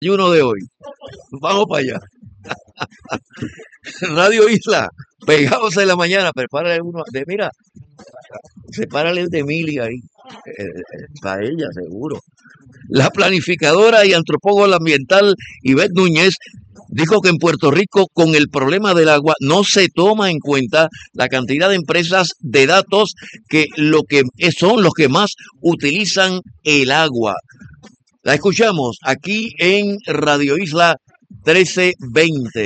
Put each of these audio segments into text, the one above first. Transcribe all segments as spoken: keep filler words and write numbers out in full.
Uno de hoy. Vamos para allá. Radio Isla, pegados en la mañana, prepárale uno de, mira, sepárale el de Mili ahí, eh, eh, para ella seguro. La planificadora y antropóloga ambiental Ivette Núñez dijo que en Puerto Rico con el problema del agua no se toma en cuenta la cantidad de empresas de datos que lo que son los que más utilizan el agua. La escuchamos aquí en Radio Isla trece veinte.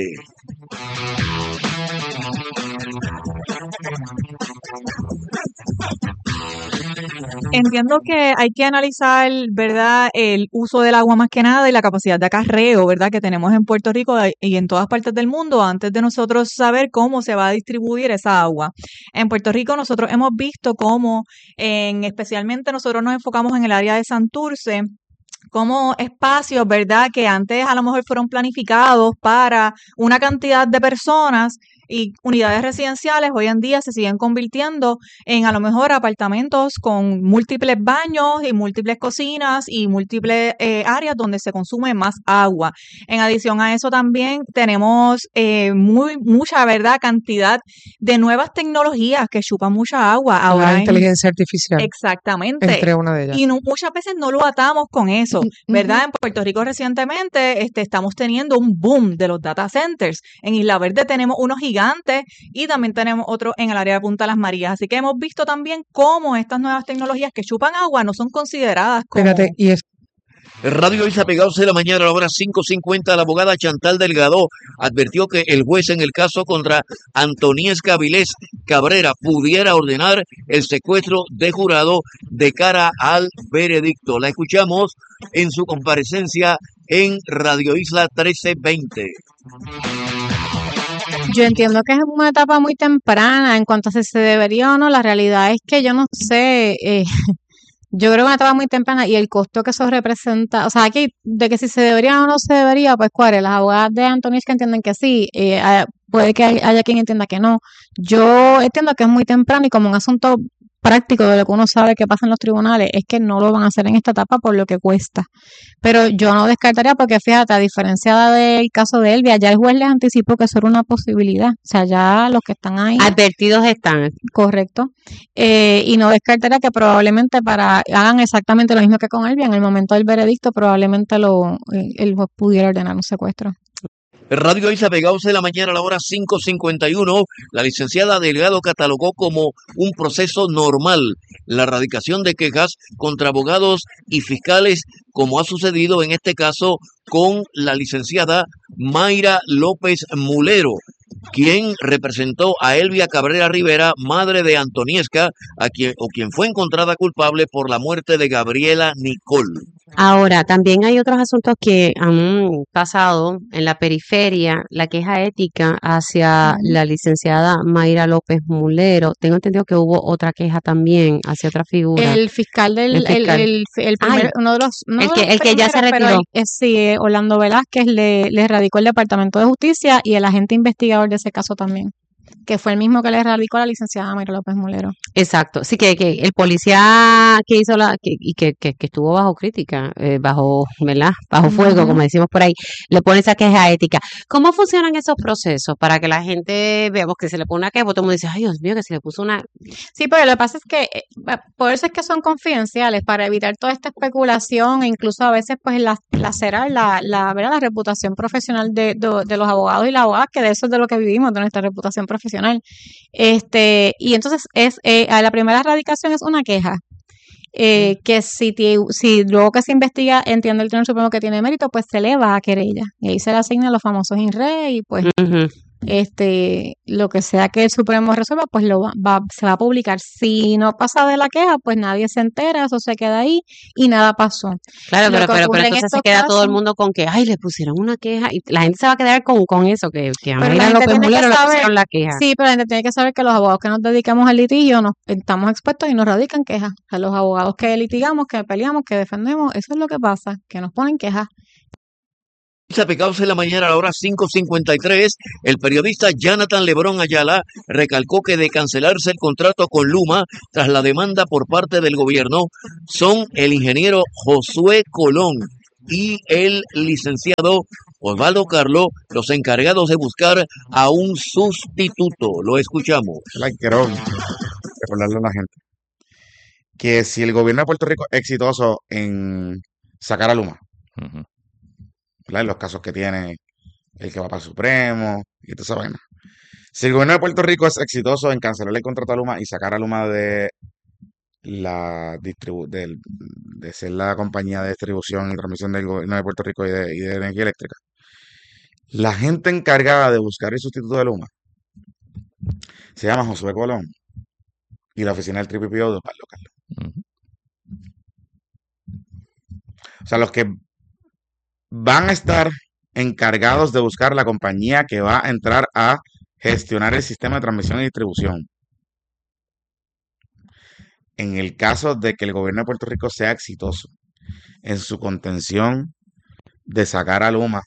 Entiendo que hay que analizar, ¿verdad?, el uso del agua más que nada y la capacidad de acarreo, ¿verdad?, que tenemos en Puerto Rico y en todas partes del mundo antes de nosotros saber cómo se va a distribuir esa agua. En Puerto Rico nosotros hemos visto cómo, en, especialmente nosotros nos enfocamos en el área de Santurce, como espacios, ¿verdad?, que antes a lo mejor fueron planificados para una cantidad de personas y unidades residenciales, hoy en día se siguen convirtiendo en a lo mejor apartamentos con múltiples baños y múltiples cocinas y múltiples eh, áreas donde se consume más agua. En adición a eso también tenemos eh, muy mucha, ¿verdad?, cantidad de nuevas tecnologías que chupan mucha agua. Ahora la en, inteligencia artificial. Exactamente. Entre una de ellas. Y no, muchas veces no lo atamos con eso, ¿verdad? Uh-huh. En Puerto Rico recientemente este, estamos teniendo un boom de los data centers. En Isla Verde tenemos unos gigantes y también tenemos otros en el área de Punta Las Marías. Así que hemos visto también cómo estas nuevas tecnologías que chupan agua no son consideradas como... Espérate, y es... Radio Isla pegados de la mañana a la hora cinco cincuenta, la abogada Chantal Delgado advirtió que el juez en el caso contra Antoniesca Vilés Cabrera pudiera ordenar el secuestro de jurado de cara al veredicto. La escuchamos en su comparecencia en Radio Isla trece veinte. Yo entiendo que es una etapa muy temprana en cuanto a si se debería o no. La realidad es que yo no sé, eh, yo creo que es una etapa muy temprana y el costo que eso representa, o sea, aquí de que si se debería o no se debería, pues cuáles, las abogadas de Antonis que entienden que sí, eh, puede que haya quien entienda que no. Yo entiendo que es muy temprano y como un asunto práctico de lo que uno sabe que pasa en los tribunales es que no lo van a hacer en esta etapa por lo que cuesta. Pero yo no descartaría porque fíjate, a diferencia del caso de Elvia, ya el juez les anticipó que eso era una posibilidad. O sea, ya los que están ahí... Advertidos están. Correcto. Eh, y no descartaría que probablemente para hagan exactamente lo mismo que con Elvia. En el momento del veredicto probablemente lo el juez pudiera ordenar un secuestro. Radio Isla pegados de la mañana a la hora cinco cincuenta y uno, la licenciada Delgado catalogó como un proceso normal la erradicación de quejas contra abogados y fiscales, como ha sucedido en este caso con la licenciada Mayra López Mulero, quien representó a Elvia Cabrera Rivera, madre de Antoniesca, a quien, o quien fue encontrada culpable por la muerte de Gabriela Nicole. Ahora, también hay otros asuntos que han pasado en la periferia, la queja ética hacia la licenciada Mayra López Mulero. Tengo entendido que hubo otra queja también hacia otra figura. El fiscal del, el, fiscal. el, el, el primer, Ay, uno de los, no el que, el el que ya se retiró. Es, sí, Orlando Velázquez le, le radicó el Departamento de Justicia y el agente investigador de ese caso también, que fue el mismo que le radicó a la licenciada Mayra López Mulero. Exacto, sí, que, que el policía que hizo la, que, y que, que, que estuvo bajo crítica, eh, bajo, ¿verdad? Bajo fuego, uh-huh. como decimos por ahí, le pone esa queja ética. ¿Cómo funcionan esos procesos para que la gente veamos que se le pone una queja? Porque todo el mundo dice, ay Dios mío, que se le puso una... Sí, pero lo que pasa es que, por eso es que son confidenciales, para evitar toda esta especulación e incluso a veces pues la, lacerar la, la, ¿verdad? la reputación profesional de, de, de los abogados y las abogadas, que de eso es de lo que vivimos, de nuestra reputación profesional. Este, y entonces es eh, a la primera radicación es una queja eh, que si, te, si luego que se investiga entiende el Tribunal Supremo que tiene mérito, pues se eleva a querella y ahí se le asignan los famosos in re y pues uh-huh. este lo que sea que el Supremo resuelva pues lo va, va, se va a publicar. Si no pasa de la queja pues nadie se entera, eso se queda ahí y nada pasó. Claro, pero, pero, pero entonces se queda casos, todo el mundo con que ay le pusieron una queja y la gente se va a quedar con, con eso que, que a Mayra López Mulero le pusieron la queja. Sí, pero la gente tiene que saber que los abogados que nos dedicamos al litigio nos estamos expuestos y nos radican quejas. A los abogados que litigamos, que peleamos, que defendemos, eso es lo que pasa, que nos ponen quejas. Pegados en la mañana a la hora cinco cincuenta y tres, el periodista Jonathan Lebrón Ayala recalcó que de cancelarse el contrato con Luma tras la demanda por parte del gobierno son el ingeniero Josué Colón y el licenciado Osvaldo Carlo, los encargados de buscar a un sustituto. Lo escuchamos. Like, quiero recordarle a la gente que si el gobierno de Puerto Rico es exitoso en sacar a Luma, Ujú. ¿verdad? En los casos que tiene el que va para el Supremo y toda esa vaina. Si el gobierno de Puerto Rico es exitoso en cancelar el contrato a Luma y sacar a Luma de la distribu del- de ser la compañía de distribución y transmisión del gobierno de Puerto Rico y de, y de energía eléctrica, la gente encargada de buscar el sustituto de Luma se llama Josué Colón y la oficina del Triple P O de Osvaldo Carlos. Ujú. O sea, los que van a estar encargados de buscar la compañía que va a entrar a gestionar el sistema de transmisión y distribución. En el caso de que el gobierno de Puerto Rico sea exitoso en su contención de sacar a Luma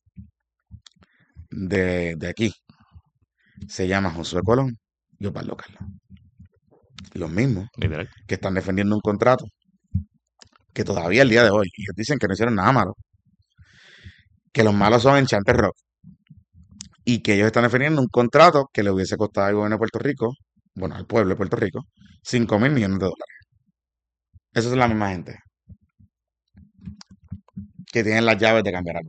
de, de aquí, se llama Josué Colón y Osvaldo Carlos. Los mismos Literal. que están defendiendo un contrato que todavía el día de hoy, ellos dicen que no hicieron nada malo, que los malos son Enchanted Rock y que ellos están defendiendo un contrato que le hubiese costado al gobierno de Puerto Rico, bueno, al pueblo de Puerto Rico, cinco mil millones de dólares. Esa es la misma gente que tienen las llaves de cambiar algo.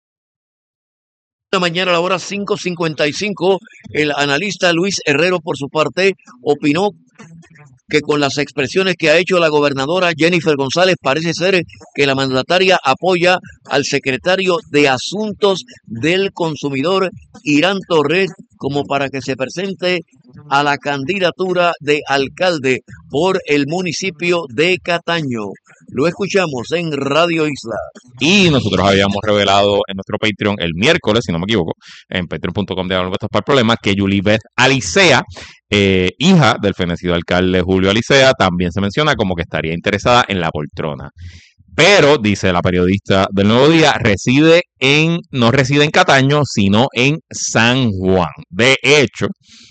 Esta mañana a la hora cinco cincuenta y cinco, el analista Luis Herrero, por su parte, opinó que con las expresiones que ha hecho la gobernadora Jennifer González, parece ser que la mandataria apoya al secretario de Asuntos del Consumidor, Irán Torres, como para que se presente a la candidatura de alcalde por el municipio de Cataño. Lo escuchamos en Radio Isla. Y nosotros habíamos revelado en nuestro Patreon el miércoles, si no me equivoco, en patreon punto com de para el problema, que Yulibeth Alicea, eh, hija del fenecido alcalde Julio Alicea, también se menciona como que estaría interesada en la poltrona. Pero, dice la periodista del Nuevo Día, reside en, no reside en Cataño, sino en San Juan. De hecho,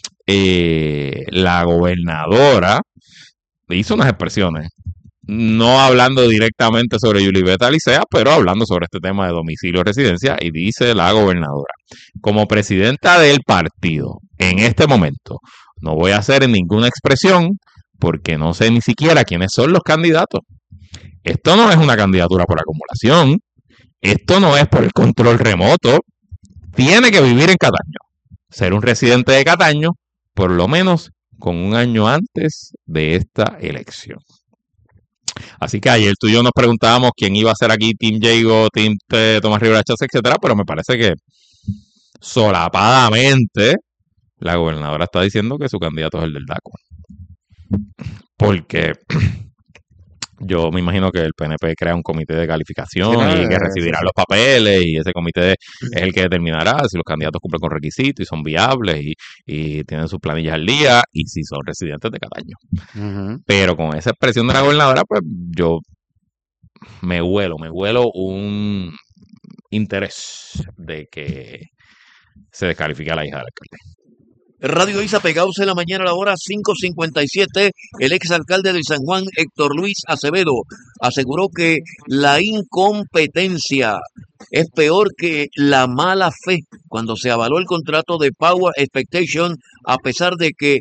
eh, la gobernadora hizo unas expresiones, no hablando directamente sobre Yulibeth Alicea, pero hablando sobre este tema de domicilio y residencia, y dice la gobernadora: como presidenta del partido, en este momento, no voy a hacer ninguna expresión porque no sé ni siquiera quiénes son los candidatos. Esto no es una candidatura por acumulación, esto no es por el control remoto, tiene que vivir en Cataño, ser un residente de Cataño, por lo menos con un año antes de esta elección. Así que ayer tú y yo nos preguntábamos quién iba a ser aquí, Team Diego, Team eh, Tomás Rivera Chávez, etcétera, pero me parece que solapadamente la gobernadora está diciendo que su candidato es el del DACO. Porque yo me imagino que el P N P crea un comité de calificación Sí, no, y que eh, recibirá sí, sí. los papeles, y ese comité es el que determinará si los candidatos cumplen con requisitos y son viables y, y tienen sus planillas al día y si son residentes de Cataño. Ujú. Pero con esa expresión de la gobernadora, pues yo me huelo, me huelo un interés de que se descalifique a la hija del alcalde. Radio Isa, pegados en la mañana a la hora cinco cincuenta y siete, el exalcalde de San Juan, Héctor Luis Acevedo, aseguró que la incompetencia es peor que la mala fe cuando se avaló el contrato de Power Expectation, a pesar de que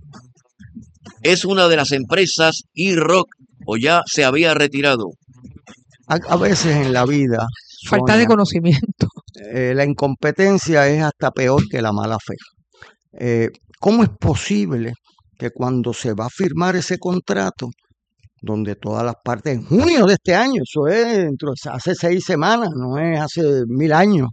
es una de las empresas E-Rock o ya se había retirado. A, a veces en la vida, Falta de Sonia, conocimiento. eh, la incompetencia es hasta peor que la mala fe. Eh, ¿Cómo es posible que cuando se va a firmar ese contrato, donde todas las partes, en junio de este año, eso es dentro, hace seis semanas, no es hace mil años,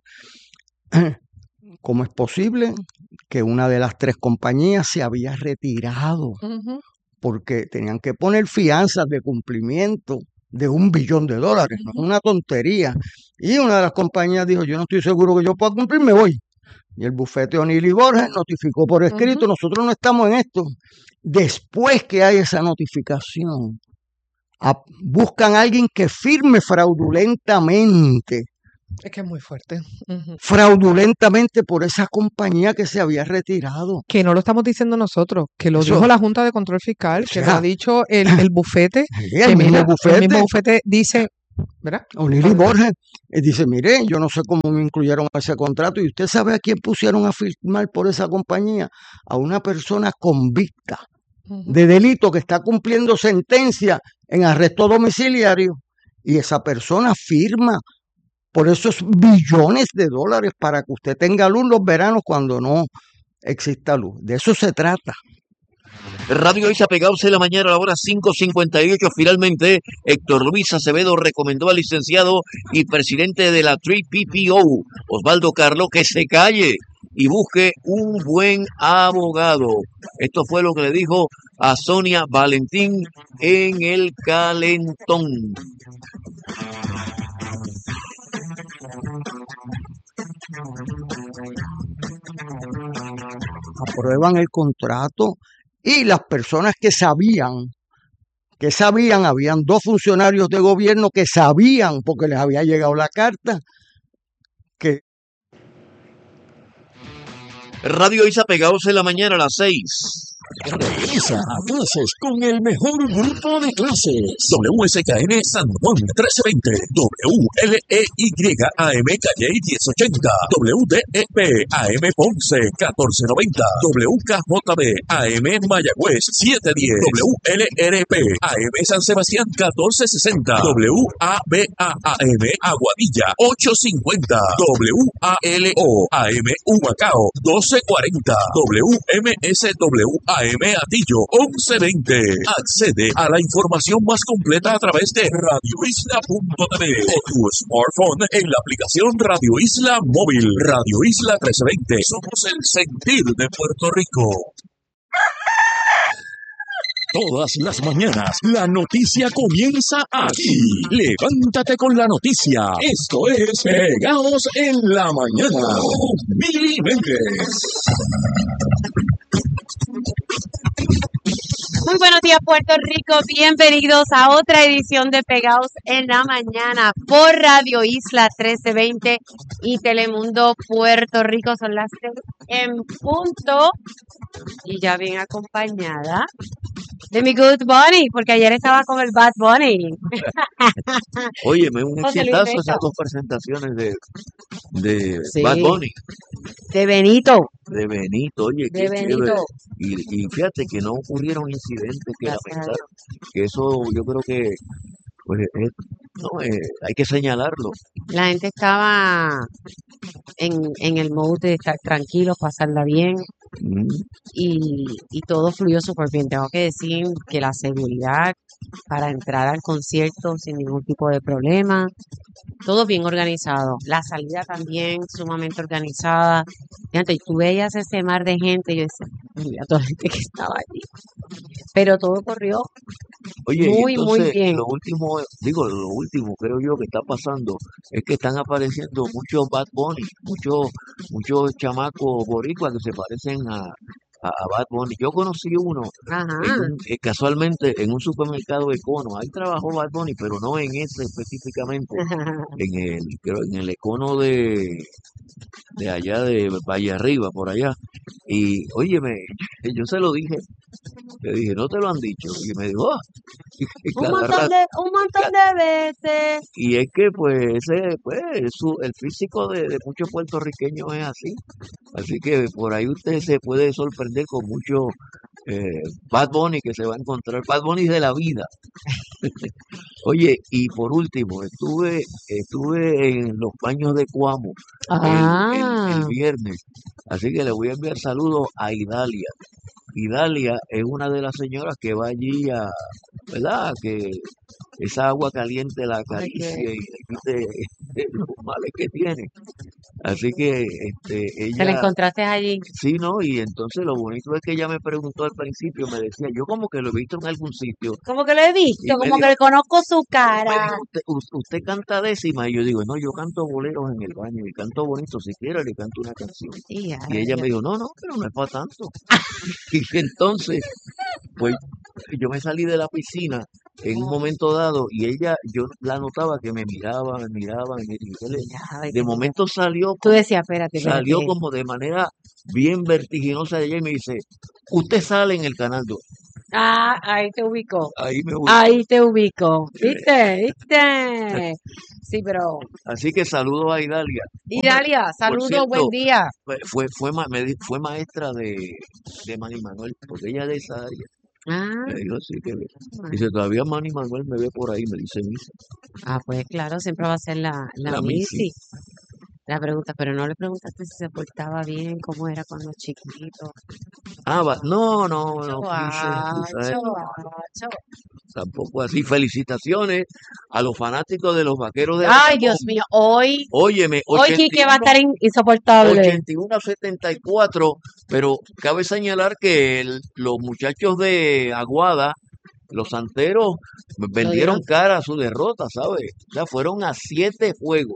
¿cómo es posible que una de las tres compañías se había retirado? Ujú. Porque tenían que poner fianzas de cumplimiento de un billón de dólares, no es una tontería. Y una de las compañías dijo: yo no estoy seguro que yo pueda cumplir, me voy. Y el bufete O'Neill y Borges notificó por escrito: Ujú. nosotros no estamos en esto. Después que hay esa notificación, a- buscan a alguien que firme fraudulentamente, Es que es muy fuerte. Ujú. fraudulentamente por esa compañía que se había retirado. Que no lo estamos diciendo nosotros, que lo Eso. dijo la Junta de Control Fiscal, O que lo sea, ha dicho el, el bufete. Sí, que el mismo mira, bufete. el mismo bufete dice ¿verdad? O'Neill y Borges, y dice, mire, yo no sé cómo me incluyeron a ese contrato, y usted sabe a quién pusieron a firmar por esa compañía, a una persona convicta Ujú. de delito que está cumpliendo sentencia en arresto domiciliario, y esa persona firma por esos billones de dólares para que usted tenga luz los veranos cuando no exista luz. De eso se trata. Radio Isa Pegados en la mañana a la hora cinco cincuenta y ocho. Finalmente, Héctor Luis Acevedo recomendó al licenciado y presidente de la tres P P O, Osvaldo Carlo, que se calle y busque un buen abogado. Esto fue lo que le dijo a Sonia Valentín en el Calentón. Aprueban el contrato y las personas que sabían, que sabían, habían dos funcionarios de gobierno que sabían, porque les había llegado la carta, que Radio Isa Pegados en la mañana a las seis. Regresa a clases con el mejor grupo de clases. W S K N San Juan trece veinte, W L E Y A M Calle diez ochenta, W D E P A M Ponce catorce noventa, W K J B A M Mayagüez siete diez, W L R P A M San Sebastián catorce sesenta, W A B A A M Aguadilla ocho cincuenta, W A L O A M Humacao doce cuarenta, W M S W A M Atillo once veinte. Accede a la información más completa a través de radio isla punto t v o tu smartphone en la aplicación Radio Isla Móvil. Radio Isla trece veinte. Somos el sentir de Puerto Rico. Todas las mañanas, la noticia comienza aquí. Levántate con la noticia. Esto es Pegados en la Mañana con Mili Méndez. Muy buenos días, Puerto Rico. Bienvenidos a otra edición de Pegados en la Mañana por Radio Isla trece veinte y Telemundo Puerto Rico. Son las seis en punto y ya bien acompañada de mi Good Bunny, porque ayer estaba con el Bad Bunny. Óyeme, un José Luis exitazo Bello. esas dos presentaciones de, de Sí. Bad Bunny, De Benito. de Benito. Oye, De qué Benito. chévere. Y, y fíjate que no ocurrieron incidentes que Gracias a lamentar. Que eso yo creo que pues, es- no, eh, hay que señalarlo. La gente estaba en, en el mood de estar tranquilos, pasarla bien. Mm. y, y todo fluyó súper bien. Tengo que decir que la seguridad para entrar al concierto sin ningún tipo de problema, todo bien organizado. La salida también sumamente organizada. Fíjate, tú veías ese mar de gente, yo decía, mira toda la gente que estaba allí. Pero todo corrió Oye, y muy, muy entonces bien. lo último, digo, lo último creo yo que está pasando es que están apareciendo muchos Bad Bunny, muchos muchos chamacos boricuas que se parecen a, a, a Bad Bunny. Yo conocí uno en Ajá. un- eh, casualmente en un supermercado de Econo. Ahí trabajó Bad Bunny, pero no en ese específicamente, en el, creo, en el Econo de, de allá de Valle Arriba, por allá. Y óyeme, yo se lo dije, le dije, no te lo han dicho. Y me dijo, ah, y Un cada montón rato- de, un montón de veces. y es que pues ese pues su, el físico de, de muchos puertorriqueños es así, así que por ahí usted se puede sorprender con mucho eh, Bad Bunny que se va a encontrar, Bad Bunny de la vida. Oye, y por último, estuve estuve en los baños de Cuamo el, el- el Ah, viernes, así que le voy a enviar saludos a Idalia. Idalia es una de las señoras que va allí a, ¿verdad? Que esa agua caliente la ay, acaricie que y le quite los males que tiene. Así que este, te la ella, encontraste allí. sí, ¿no? Y entonces lo bonito es que ella me preguntó al principio, me decía, yo como que lo he visto en algún sitio. Como que lo he Y visto, me como que dijo, le conozco su me cara. dijo, usted, u- usted canta décima. Y yo digo, no, yo canto boleros en el baño y canto bonito, si quiere le canto una canción. Y a Y ella me rayos. dijo, no, no, pero no es para tanto. Y entonces, pues yo me salí de la piscina en un momento dado y ella, yo la notaba que me miraba, me miraba, me miraba, y yo le- Miraba y de te momento salió, Tú como- decías, espérate, salió espérate. como de manera bien vertiginosa de ella y me dice, usted sale en el canal dos. Ah, ahí te ubico. Ahí me ubico. Ahí te ubico. ¿Viste? ¿Viste? Sí, pero. Así que saludos a Idalia. Idalia, Por saludos, buen cierto, día. fue, fue, fue, ma- me di- fue maestra de, de Manny Manuel, porque ella es de esa área. Ah, Me dijo así que, dice, todavía Manny Manuel me ve por ahí, me dice Misa. ah, pues claro, siempre va a ser la, la La Missy. Missy. La pregunta, pero no le preguntaste si se portaba bien, cómo era cuando chiquito. Ah, va- no, no, no quise, tú sabes, Guacho, guacho. tampoco así. Felicitaciones a los fanáticos de los Vaqueros de Ay, Bayamón. Dios mío, hoy, Óyeme, hoy Quique va a 81, estar in- insoportable. ochenta y uno a setenta y cuatro, pero cabe señalar que el- los muchachos de Aguada, los santeros, Lo vendieron dieron. cara a su derrota, ¿sabes? O sea, fueron a siete juegos.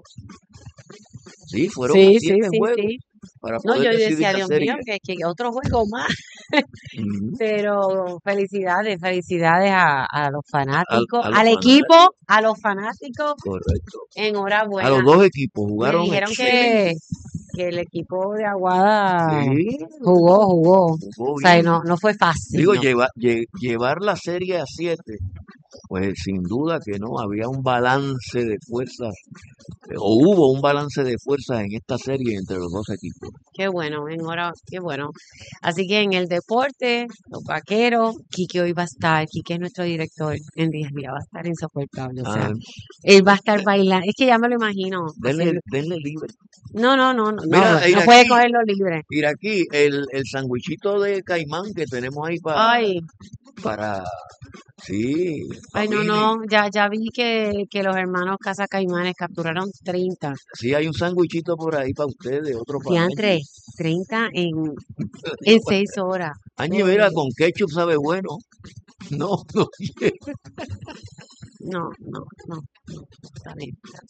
Sí, fueron a Sí, sí, siete sí, juegos sí. para No, poder yo decidir decía, la Dios serie. mío, que, que otro juego más. Ujú. Pero felicidades, felicidades a, a los Al- fanáticos, a los al equipo, fanáticos, a los fanáticos, correcto. A los enhorabuena. dos equipos Me jugaron dijeron excelente. que, que el equipo de Aguada Sí, jugó, jugó. jugó O sea, bien. no, no fue fácil, Digo, ¿no? lleva- lle- llevar la serie a siete, pues sin duda que no, había un balance de fuerzas, eh, o hubo un balance de fuerzas en esta serie entre los dos equipos. Qué bueno, enhorabuena, qué bueno. Así que en el deporte, los vaqueros, Quique hoy va a estar, Quique es nuestro director en días, mira, va a estar insoportable, o sea, Ah, él va a estar bailando, es que ya me lo imagino, denle, hacer, denle libre. no, no, no, no, no, Mira, no ir puede aquí, cogerlo libre. ir aquí, el, el sandwichito de caimán que tenemos ahí para, Ay, para, sí, ay, no, familia. no, ya, ya vi que, que los hermanos Casa Caimanes capturaron treinta, Sí, hay un sandwichito por ahí para ustedes, otro para diantre, Angie. treinta en, en seis horas. Angie, mira, Eh, con ketchup sabe bueno. No, no. no, no, no, no, está bien.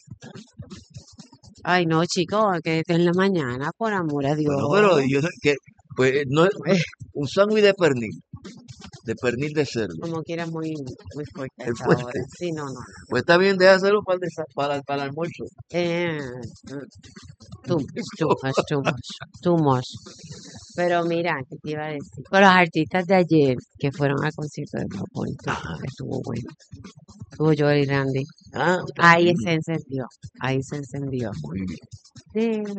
Ay, no, chicos, que esté en la mañana, por amor a Bueno, pero Dios. yo sé que, pues, no es un sándwich de pernil, de pernil de cerdo. Como quieras, muy, muy fuerte a Es esta fuerte. hora. Sí, no, no. Pues está bien, déjaselo para el, desa- para, para el almuerzo. Eh, mm, too, too much, too much, too much. Pero mira, ¿qué te iba a decir? Con los artistas de ayer que fueron al concierto de Bad Bunny, estuvo, estuvo bueno. Estuvo Joel y Randy. Ah, Ahí mm, se encendió, ahí se encendió. muy bien. Sí.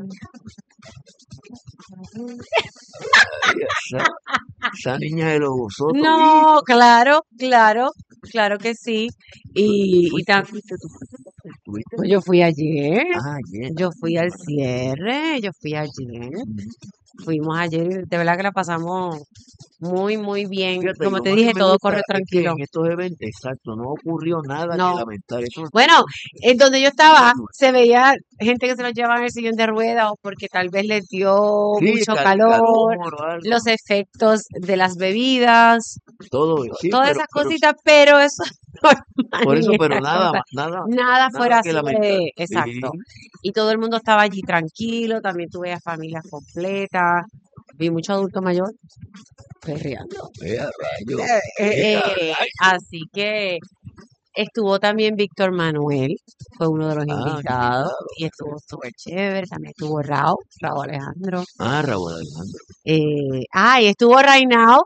Ay, esa, esa niña de los gozosos. No, claro, claro, claro que sí. Y, y ¿Fuiste, tam- fuiste, tú fuiste, tú fuiste, ¿Estuviste? pues yo fui ayer, Ah, bien. yo fui al cierre, yo fui ayer, Mm. fuimos ayer, de verdad que la pasamos muy, muy bien. Fíjate, Como lo te más que dije, me todo gusta corre es que tranquilo. en estos eventos, exacto, no ocurrió nada que No. lamentar. Eso Bueno, en donde yo estaba, bueno. se veía gente que se los llevaba en el sillón de ruedas o porque tal vez les dio Sí, mucho cal- calor, calor o algo, los efectos de las bebidas, todo, sí, todas pero, esas pero cositas, pero eso es normal por eso, en pero esta nada, cosa. ma- nada, Nada nada fuera que así lamentar. de exacto. Sí, Y todo el mundo estaba allí tranquilo, también tuve a familias completas, vi mucho adulto mayor perreando. vea rayo, Eh, eh, vea eh, rayo. así que estuvo también Víctor Manuel, fue uno de los Ah, invitados invitado. y estuvo súper chévere. También estuvo Raúl, Raúl Alejandro. Ah, Raúl Alejandro Eh, ah, y estuvo Reinao,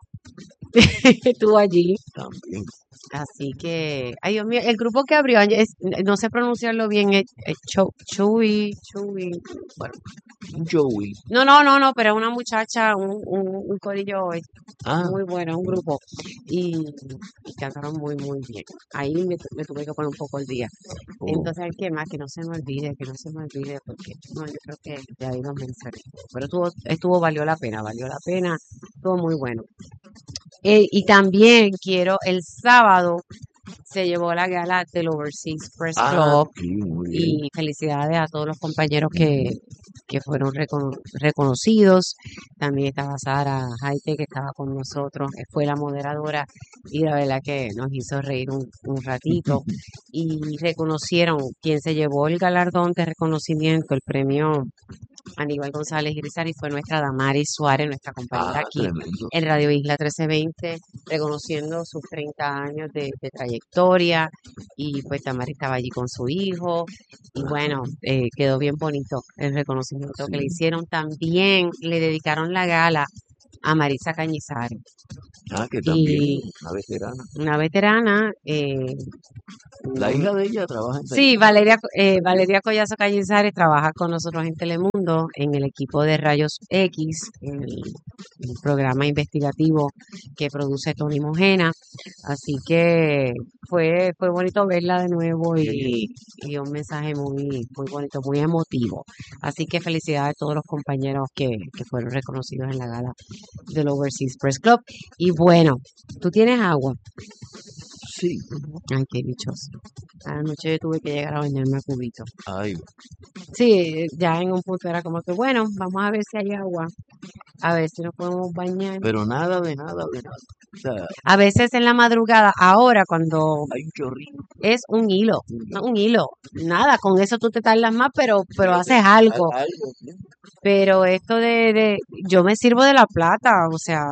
estuvo allí. también. Así que, ay Dios mío, el grupo que abrió, es- no sé pronunciarlo bien, es, es Cho- Chui, Chui, bueno, Joey. no, no, no, no, pero una muchacha, un, un, un corillo eh, Ah, muy bueno, un grupo, y, y cantaron muy, muy bien. Ahí me, tu- me tuve que poner un poco el día. oh, Entonces, ¿qué más? Que no se me olvide, que no se me olvide, porque no, yo creo que de ahí los mensajes. Pero estuvo, estuvo, valió la pena, valió la pena, estuvo muy bueno. Eh, y también quiero, el sábado se llevó la gala del Overseas Press ah, Club sí, muy bien. y felicidades a todos los compañeros que, que fueron recono- reconocidos. También estaba Sara Jaite, que estaba con nosotros, eh, fue la moderadora y la verdad que nos hizo reír un, un ratito. Y reconocieron quien se llevó el galardón de reconocimiento, el premio Aníbal González Irizarry, fue nuestra Damaris Suárez, nuestra compañera Ah, aquí tremendo. en Radio Isla trece veinte, reconociendo sus treinta años de, de trayectoria. Y pues Damaris estaba allí con su hijo. Y bueno, eh, quedó bien bonito el reconocimiento que le Sí. hicieron. También le dedicaron la gala a Marisa Cañizares. Ah, que también, Y una veterana. una veterana, eh, La mm, hija de ella trabaja en sí, Telemundo. Valeria, eh, Valeria Collazo Cañizares trabaja con nosotros en Telemundo, en el equipo de Rayos X, el, el programa investigativo que produce Tony Mojena. Así que fue, fue bonito verla de nuevo Qué bien. y, y un mensaje muy, muy bonito, muy emotivo. Así que felicidades a todos los compañeros que, que fueron reconocidos en la gala del Overseas Press Club. Y bueno, ¿tú tienes agua? Sí. Ay, qué dichoso. Anoche yo tuve que llegar a bañarme a cubito. Ay, Sí, ya en un punto era como que, bueno, vamos a ver si hay agua, a ver si nos podemos bañar. pero nada de nada de nada. O sea, A veces en la madrugada, ahora cuando hay un chorrito. es un hilo, un- no un hilo, nada, con eso tú te tardas más, pero, pero pero haces al- algo. algo, ¿sí? Pero esto de, de, yo me sirvo de la plata, o sea,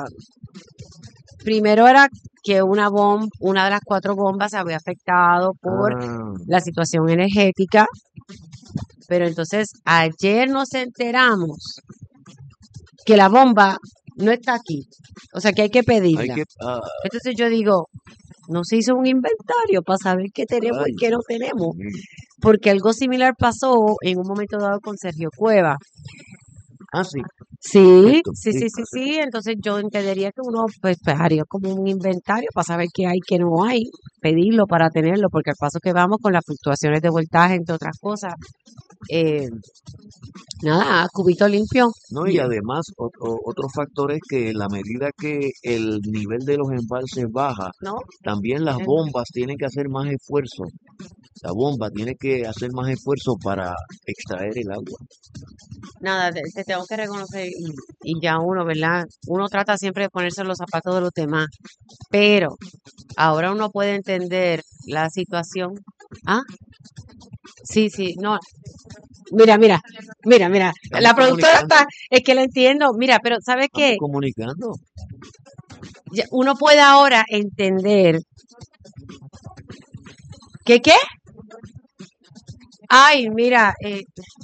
primero era que una bomba, una de las cuatro bombas se había afectado por Ah, la situación energética, pero entonces ayer nos enteramos que la bomba no está aquí, o sea que hay que hay pedirla. que. Ah, Entonces yo digo, no se hizo un inventario para saber qué tenemos y ay, qué no tenemos, mm. porque algo similar pasó en un momento dado con Sergio Cueva. Ah, sí. Sí, Esto, sí, sí. sí, sí, sí. Entonces yo entendería que uno pues, pues, haría como un inventario para saber qué hay, qué no hay, pedirlo para tenerlo, porque al paso que vamos con las fluctuaciones de voltaje, entre otras cosas, eh, nada, cubito limpio. No, y además ot- o- otro factor es que la medida que el nivel de los embalses baja, ¿No? también las Eh, bombas tienen que hacer más esfuerzo. La bomba tiene que hacer más esfuerzo para extraer el agua. Nada, te, te tengo que reconocer y, y ya uno, ¿verdad? Uno trata siempre de ponerse en los zapatos de los demás, pero ahora uno puede entender la situación. Ah, sí, sí, no. Mira, mira, mira, mira. Estamos La productora comunicando, está, es que la entiendo. Mira, pero ¿sabes estamos qué? comunicando. Ya uno puede ahora entender que qué. Ay, mira, eh,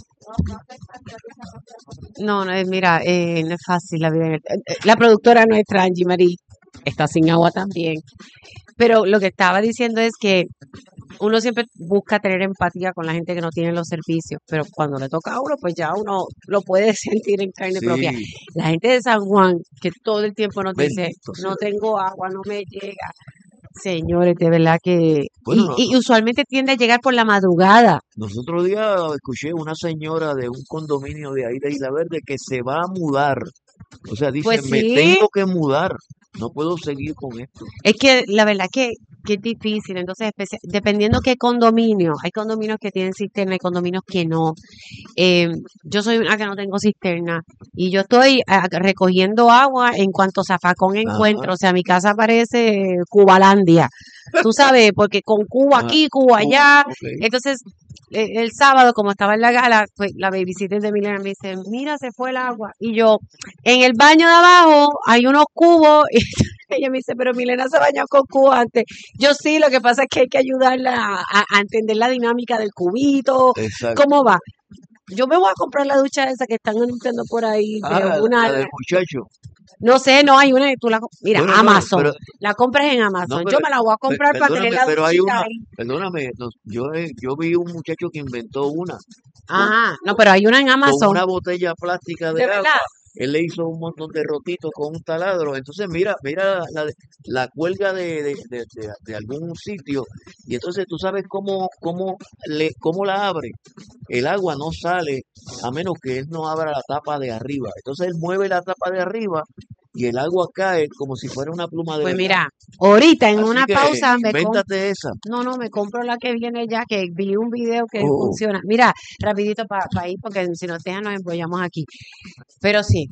no, no, es- mira, eh, no es fácil la vida. en el- eh, eh, La productora nuestra, Angie Marie, está sin agua también. Pero lo que estaba diciendo es que uno siempre busca tener empatía con la gente que no tiene los servicios, pero cuando le toca a uno, pues ya uno lo puede sentir en carne propia. Sí, La gente de San Juan, que todo el tiempo nos dice, bendito sea. no tengo agua, no me llega. Señores, de verdad que... Bueno, Y, no, y usualmente tiende a llegar por la madrugada. nosotros día escuché una señora de un condominio de ahí de Isla Verde que se va a mudar. O sea, dice, Pues me sí, tengo que mudar. No puedo seguir con esto. es que la verdad que, que es difícil. Entonces, especia- dependiendo qué condominio, hay condominios que tienen cisterna, hay condominios que no. Eh, yo soy una que no tengo cisterna y yo estoy ah, recogiendo agua en cuanto zafacón encuentro. Ajá. O sea, mi casa parece Cubalandia. Tú sabes, porque con Cuba Ah, aquí, Cuba oh, allá. ok. Entonces, eh, el sábado, como estaba en la gala, pues la babysitter de Milena me dice, mira, se fue el agua. Y yo, en el baño de abajo hay unos cubos. Y ella me dice, pero Milena se bañó con cubos antes. Yo sí, lo que pasa es que hay que ayudarla a, a- a entender la dinámica del cubito, Exacto. cómo va. Yo me voy a comprar la ducha esa que están anunciando por ahí Ah, de la, una, la del muchacho. no sé, no hay una que tú la, co- mira, Bueno, no, Amazon, pero, la compras en no, Amazon. pero, Yo me la voy a pe- comprar para tener perdóname, la pero hay duchita una, ahí. perdóname, no, yo, he- yo vi un muchacho que inventó una con, Ajá, no, pero hay una en con Amazon, una botella plástica de de verdad. agua. Él le hizo un montón de rotitos con un taladro. Entonces, mira, mira la, la, la cuelga de, de, de, de- de algún sitio. Y entonces tú sabes cómo, cómo, le, cómo la abre. El agua no sale a menos que él no abra la tapa de arriba. Entonces él mueve la tapa de arriba y el agua cae como si fuera una pluma de Pues verdad. mira, ahorita en Así una que pausa me compro, invéntate esa. no, no, me compro la que viene ya, que vi un video que Oh, funciona. Mira, rapidito para ir, porque si nos dejan nos embollamos aquí. Pero sí,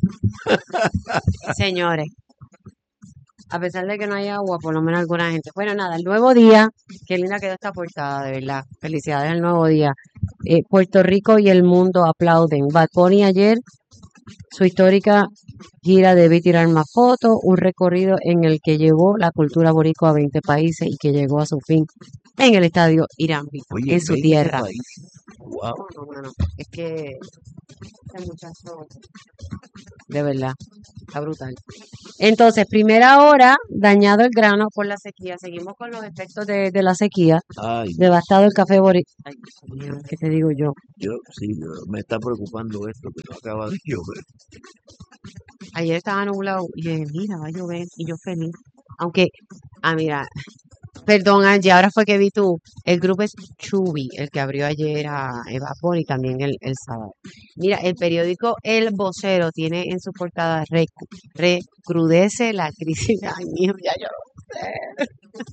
señores, a pesar de que no hay agua, por lo menos alguna gente. Bueno, nada, el nuevo día, qué linda quedó esta portada, de verdad. Felicidades al nuevo día. Eh, Puerto Rico y el mundo aplauden. Bad Bunny ayer, su histórica gira Debí tirar más fotos, un recorrido en el que llevó la cultura boricua a veinte países y que llegó a su fin en el estadio Irán Bithorn, oye, en su veinte tierra. países. Wow. No, no, no, no, es que ese muchacho de verdad. Está brutal. Entonces, primera hora, dañado el grano por la sequía. Seguimos con los efectos de, de la sequía. Ay, Devastado el café bori. Ay, Dios mío, ¿qué te digo yo? yo sí, yo- me está preocupando esto que no acaba de llover. Ayer estaba nublado y yo dije, mira, va a llover. Y yo feliz. Aunque, ah, mira, perdón, Angie, ahora fue que vi tú. El grupo es Chubby, el que abrió ayer a Eva y también el, el sábado. Mira, el periódico El Vocero tiene en su portada recu- recrudece la crisis. Ay, mijo, ya yo no sé.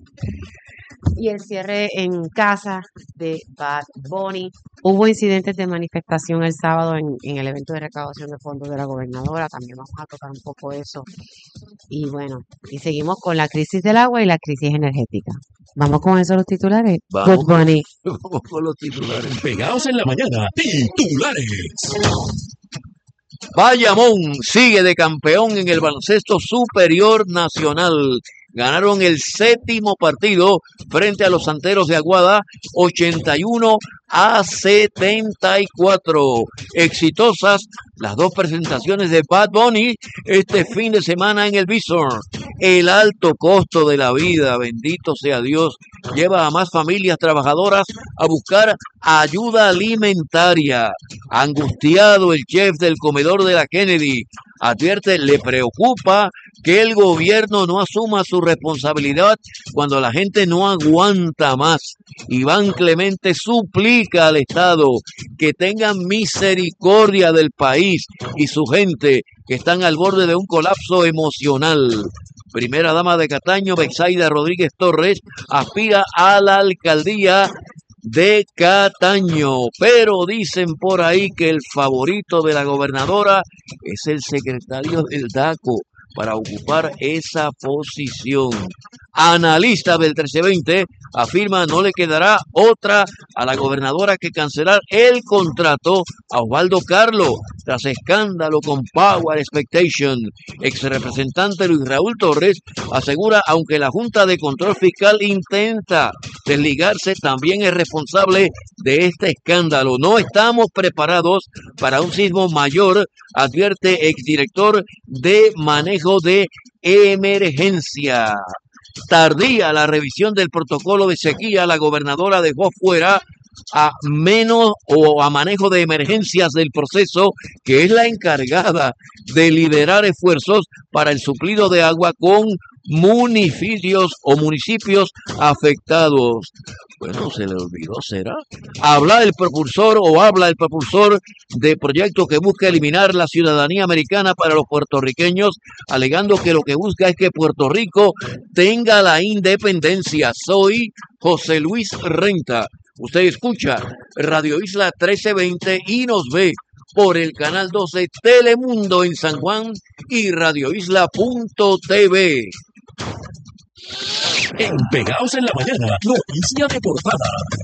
Y el cierre en casa de Bad Bunny. Hubo incidentes de manifestación el sábado en, en el evento de recaudación de fondos de la gobernadora. También vamos a tocar un poco eso. Y bueno, y seguimos con la crisis del agua y la crisis energética. Vamos con eso los titulares. Vamos Good con, Bunny. vamos con los titulares. Pegados en la mañana, titulares. Bayamón sigue de campeón en el baloncesto superior nacional. Ganaron el séptimo partido frente a los Santeros de Aguada, ochenta y uno a setenta y cuatro. Exitosas las dos presentaciones de Bad Bunny este fin de semana en el Bison. El alto costo de la vida, bendito sea Dios, lleva a más familias trabajadoras a buscar ayuda alimentaria. Angustiado el chef del comedor de la Kennedy advierte, le preocupa que el gobierno no asuma su responsabilidad cuando la gente no aguanta más. Iván Clemente suplica al Estado que tengan misericordia del país y su gente que están al borde de un colapso emocional. Primera dama de Cataño, Betsaida Rodríguez Torres, aspira a la alcaldía de Cataño, pero dicen por ahí que el favorito de la gobernadora es el secretario del DACO para ocupar esa posición. Analista del trece veinte afirma no le quedará otra a la gobernadora que cancelar el contrato a Osvaldo Carlo tras escándalo con Power Expectation. Ex representante Luis Raúl Torres asegura, aunque la Junta de Control Fiscal intenta desligarse, también es responsable de este escándalo. No estamos preparados para un sismo mayor, advierte exdirector de manejo de emergencia. Tardía la revisión del protocolo de sequía, la gobernadora dejó fuera a menos o a manejo de emergencias del proceso, que es la encargada de liderar esfuerzos para el suplido de agua con municipios o municipios afectados. Bueno, se le olvidó, ¿será? Habla el propulsor o habla el propulsor de proyecto que busca eliminar la ciudadanía americana para los puertorriqueños, alegando que lo que busca es que Puerto Rico tenga la independencia. Soy José Luis Renta. Usted escucha Radio Isla trece veinte y nos ve por el canal doce Telemundo en San Juan y radioisla punto t v. En Pegados en la mañana, noticia de portada.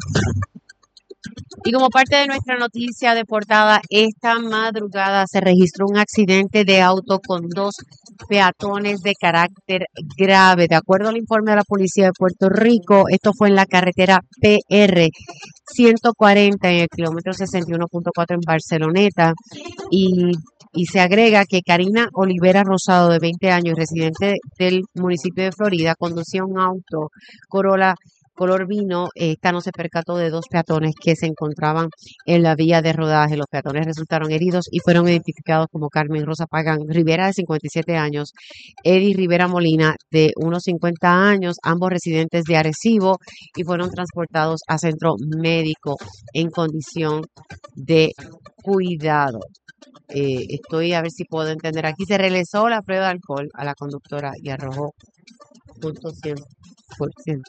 Y como parte de nuestra noticia de portada, esta madrugada se registró un accidente de auto con dos peatones de carácter grave. De acuerdo al informe de la Policía de Puerto Rico, esto fue en la carretera P R ciento cuarenta en el kilómetro sesenta y uno punto cuatro en Barceloneta. Y, y se agrega que Karina Olivera Rosado, de veinte años, residente del municipio de Florida, conducía un auto Corolla color vino. Esta no se percató de dos peatones que se encontraban en la vía de rodaje. Los peatones resultaron heridos y fueron identificados como Carmen Rosa Pagán Rivera, de cincuenta y siete años, Eddie Rivera Molina, de unos cincuenta años, ambos residentes de Arecibo, y fueron transportados a centro médico en condición de cuidado. Eh, estoy a ver si puedo entender. Aquí se realizó la prueba de alcohol a la conductora y arrojó punto cien por ciento.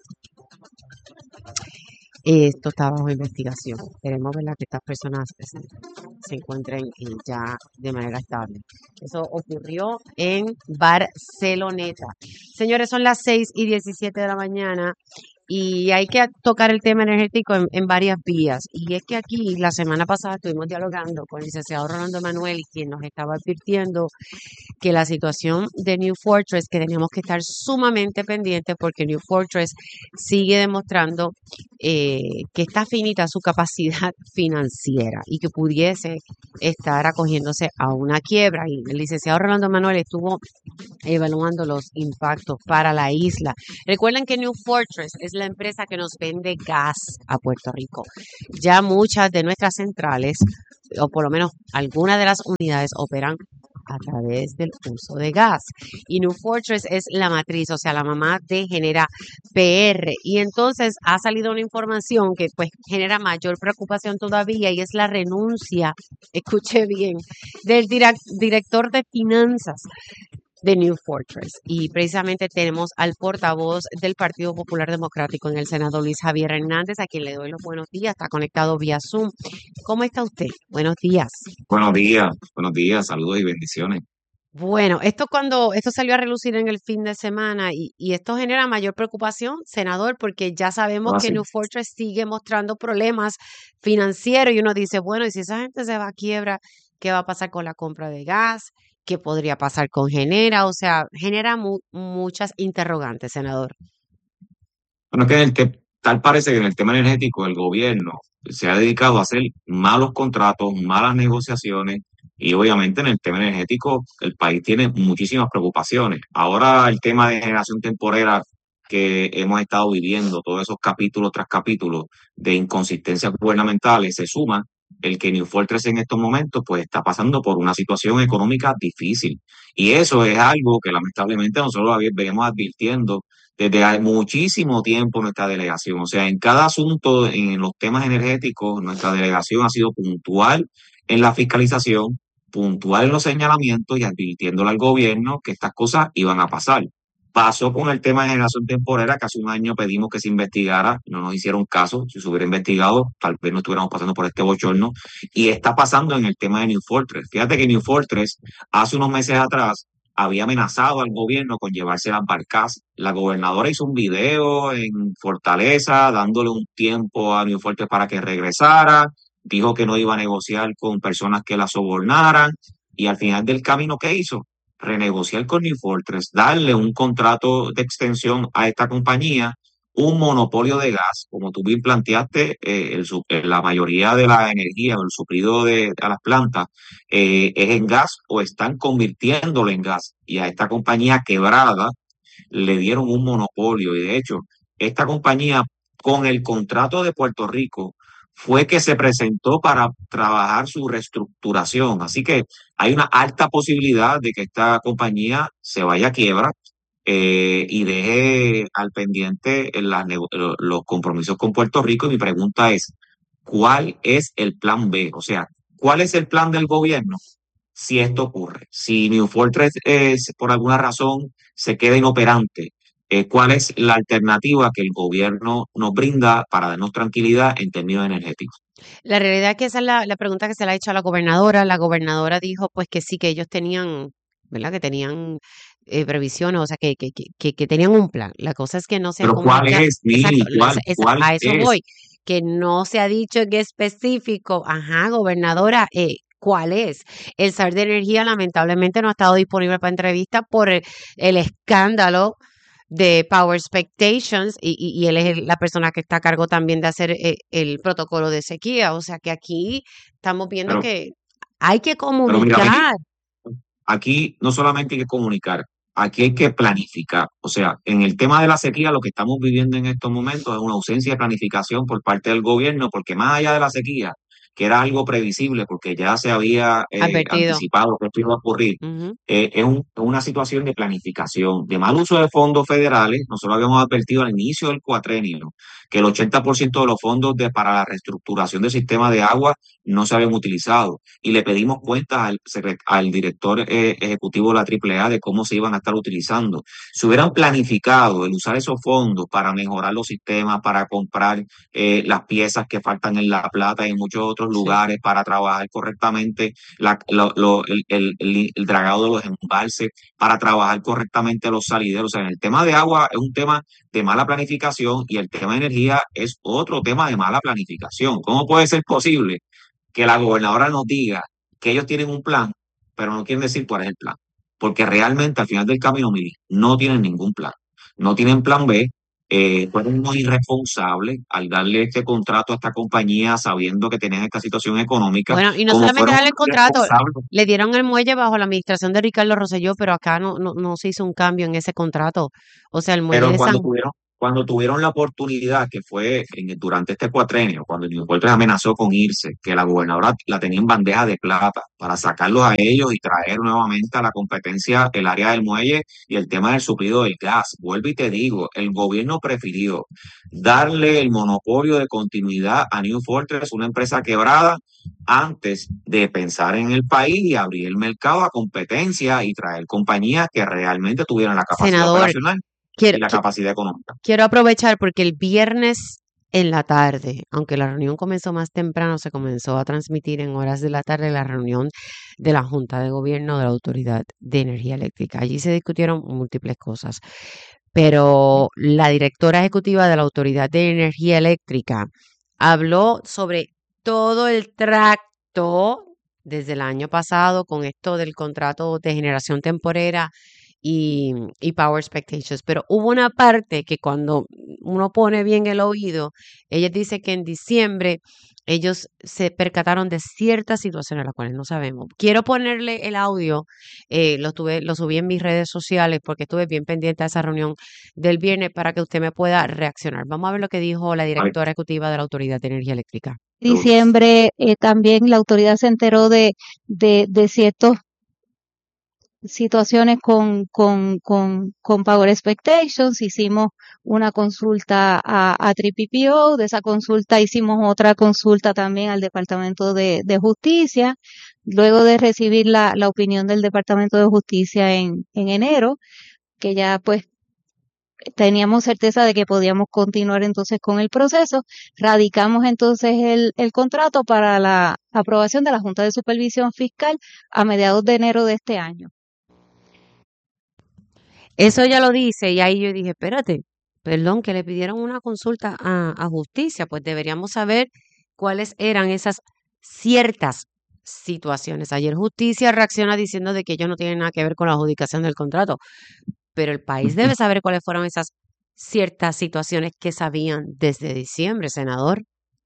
Esto está bajo investigación. Queremos ver que estas personas se, se encuentren eh, ya de manera estable. Eso ocurrió en Barceloneta. Señores, son las seis y diecisiete de la mañana Y hay que tocar el tema energético en, en varias vías. Y es que aquí la semana pasada estuvimos dialogando con el licenciado Rolando Emanuel, quien nos estaba advirtiendo que la situación de New Fortress, que teníamos que estar sumamente pendientes porque New Fortress sigue demostrando eh, que está finita su capacidad financiera y que pudiese estar acogiéndose a una quiebra. Y el licenciado Rolando Emanuel estuvo evaluando los impactos para la isla. Recuerden que New Fortress es la empresa que nos vende gas a Puerto Rico. Ya muchas de nuestras centrales, o por lo menos algunas de las unidades, operan a través del uso de gas. Y New Fortress es la matriz, o sea, la mamá de Genera P R. Y entonces ha salido una información que pues genera mayor preocupación todavía y es la renuncia, escuche bien, del direc- director de finanzas de New Fortress. Y precisamente tenemos al portavoz del Partido Popular Democrático en el Senado, Luis Javier Hernández, a quien le doy los buenos días. Está conectado vía Zoom. ¿Cómo está usted? Buenos días. Buenos días, buenos días, saludos y bendiciones. Bueno, esto cuando esto salió a relucir en el fin de semana y, y esto genera mayor preocupación, senador, porque ya sabemos Ah, que sí. New Fortress sigue mostrando problemas financieros y uno dice, bueno, y si esa gente se va a quiebra, ¿qué va a pasar con la compra de gas? ¿Qué podría pasar con Genera? O sea, genera mu- muchas interrogantes, senador. Bueno, es que en el te- tal parece que en el tema energético el gobierno se ha dedicado a hacer malos contratos, malas negociaciones y obviamente en el tema energético el país tiene muchísimas preocupaciones. Ahora el tema de generación temporera que hemos estado viviendo, todos esos capítulos tras capítulos de inconsistencias gubernamentales, se suma el que New Fortress en estos momentos pues está pasando por una situación económica difícil. Y eso es algo que lamentablemente nosotros habí- venimos advirtiendo desde hace muchísimo tiempo nuestra delegación. O sea, en cada asunto, en los temas energéticos, nuestra delegación ha sido puntual en la fiscalización, puntual en los señalamientos y advirtiéndole al gobierno que estas cosas iban a pasar. Pasó con el tema de generación temporera, que hace un año pedimos que se investigara, no nos hicieron caso. Si se hubiera investigado, tal vez no estuviéramos pasando por este bochorno. Y está pasando en el tema de New Fortress. Fíjate que New Fortress, hace unos meses atrás, había amenazado al gobierno con llevarse las barcazas. La gobernadora hizo un video en Fortaleza dándole un tiempo a New Fortress para que regresara. Dijo que no iba a negociar con personas que la sobornaran. Y al final del camino, ¿qué hizo? Renegociar con New Fortress, darle un contrato de extensión a esta compañía, un monopolio de gas, como tú bien planteaste, eh, el su- eh, la mayoría de la energía o el suplido de, a las plantas eh, es en gas o están convirtiéndolo en gas. Y a esta compañía quebrada le dieron un monopolio. Y de hecho, esta compañía, con el contrato de Puerto Rico, fue que se presentó para trabajar su reestructuración. Así que hay una alta posibilidad de que esta compañía se vaya a quiebra eh, y deje al pendiente las nego- lo- los compromisos con Puerto Rico. Y mi pregunta es, ¿cuál es el plan B? O sea, ¿cuál es el plan del gobierno si esto ocurre? Si New Fortress es, por alguna razón se queda inoperante, eh, ¿cuál es la alternativa que el gobierno nos brinda para darnos tranquilidad en términos energéticos? La realidad es que esa es la, la pregunta que se le ha hecho a la gobernadora. La gobernadora dijo pues que sí, que ellos tenían, ¿verdad? Que tenían eh, previsiones, o sea, que, que, que, que- que tenían un plan. La cosa es que no se ha Pero ¿cuál comunicado. es, Exacto, Mili? la- ¿Cuál, esa- cuál a eso es? voy, que no se ha dicho en específico. Ajá, gobernadora, eh, ¿cuál es? El S A R de Energía lamentablemente no ha estado disponible para entrevista por el, el escándalo de Power Expectations y, y, y él es el- la persona que está a cargo también de hacer eh, el protocolo de sequía. O sea que aquí estamos viendo Pero, que hay que pero mira, Mili, comunicar. aquí no solamente hay que comunicar, aquí hay que planificar. O sea, en el tema de la sequía, lo que estamos viviendo en estos momentos es una ausencia de planificación por parte del gobierno, porque más allá de la sequía, que era algo previsible, porque ya se había eh, Advertido. anticipado que esto iba a ocurrir, Ujú. eh, es un- una situación de planificación, de mal uso de fondos federales. Nosotros habíamos advertido al inicio del cuatrenio que el ochenta por ciento de los fondos de, para la reestructuración del sistema de agua no se habían utilizado y le pedimos cuentas al, secret- al director eh, ejecutivo de la Triple A de cómo se iban a estar utilizando. Si hubieran planificado el usar esos fondos para mejorar los sistemas, para comprar eh, las piezas que faltan en La Plata y en muchos otros los Sí. lugares para trabajar correctamente la, lo- lo- el, el, el- el dragado de los embalses, para trabajar correctamente los salideros. O sea, en el tema de agua es un tema de mala planificación y el tema de energía es otro tema de mala planificación. ¿Cómo puede ser posible que la gobernadora nos diga que ellos tienen un plan, pero no quieren decir cuál es el plan? Porque realmente al final del camino, Mili, no tienen ningún plan. No tienen plan B. Eh, fueron unos irresponsables al darle este contrato a esta compañía sabiendo que tenían esta situación económica, Bueno, y no como solamente fueron darle el unos contrato, irresponsables. le dieron el muelle bajo la administración de Ricardo Rosselló, pero acá no, no, no se hizo un cambio en ese contrato. O sea, el muelle Pero de cuando San tuvieron, cuando tuvieron la oportunidad, que fue en- durante este cuatrenio, cuando New Fortress amenazó con irse, que la gobernadora la tenía en bandeja de plata para sacarlos a ellos y traer nuevamente a la competencia el área del muelle y el tema del suplido del gas. Vuelvo y te digo, el gobierno prefirió darle el monopolio de continuidad a New Fortress, una empresa quebrada, antes de pensar en el país y abrir el mercado a competencia y traer compañías que realmente tuvieran la capacidad senador, operacional y quiero, la qui- capacidad económica. quiero aprovechar porque el viernes en la tarde, aunque la reunión comenzó más temprano, se comenzó a transmitir en horas de la tarde la reunión de la Junta de Gobierno de la Autoridad de Energía Eléctrica. Allí se discutieron múltiples cosas, pero la directora ejecutiva de la Autoridad de Energía Eléctrica habló sobre todo el tracto desde el año pasado con esto del contrato de generación temporera y, y Power Expectations, pero hubo una parte que cuando uno pone bien el oído, ella dice que en diciembre ellos se percataron de ciertas situaciones, las cuales no sabemos. Quiero ponerle el audio, eh, lo, tuve, lo subí en mis redes sociales porque estuve bien pendiente a esa reunión del viernes para que usted me pueda reaccionar. Vamos a ver lo que dijo la Vale, directora ejecutiva de la Autoridad de Energía Eléctrica. seguro. Diciembre eh, también la autoridad se enteró de, de, de ciertas situaciones con, con, con, con Power Expectations. Hicimos una consulta a, a tres P P O, de esa consulta hicimos otra consulta también al Departamento de, de Justicia. Luego de recibir la, la opinión del Departamento de Justicia en, en enero, que ya pues teníamos certeza de que podíamos continuar entonces con el proceso, radicamos entonces el, el contrato para la aprobación de la Junta de Supervisión Fiscal a mediados de enero de este año. Eso ya lo dice y ahí yo dije, espérate, perdón, que le pidieron una consulta a, a justicia, pues deberíamos saber cuáles eran esas ciertas situaciones. Ayer justicia reacciona diciendo de que ellos no tienen nada que ver con la adjudicación del contrato, pero el país debe saber cuáles fueron esas ciertas situaciones que sabían desde diciembre, senador.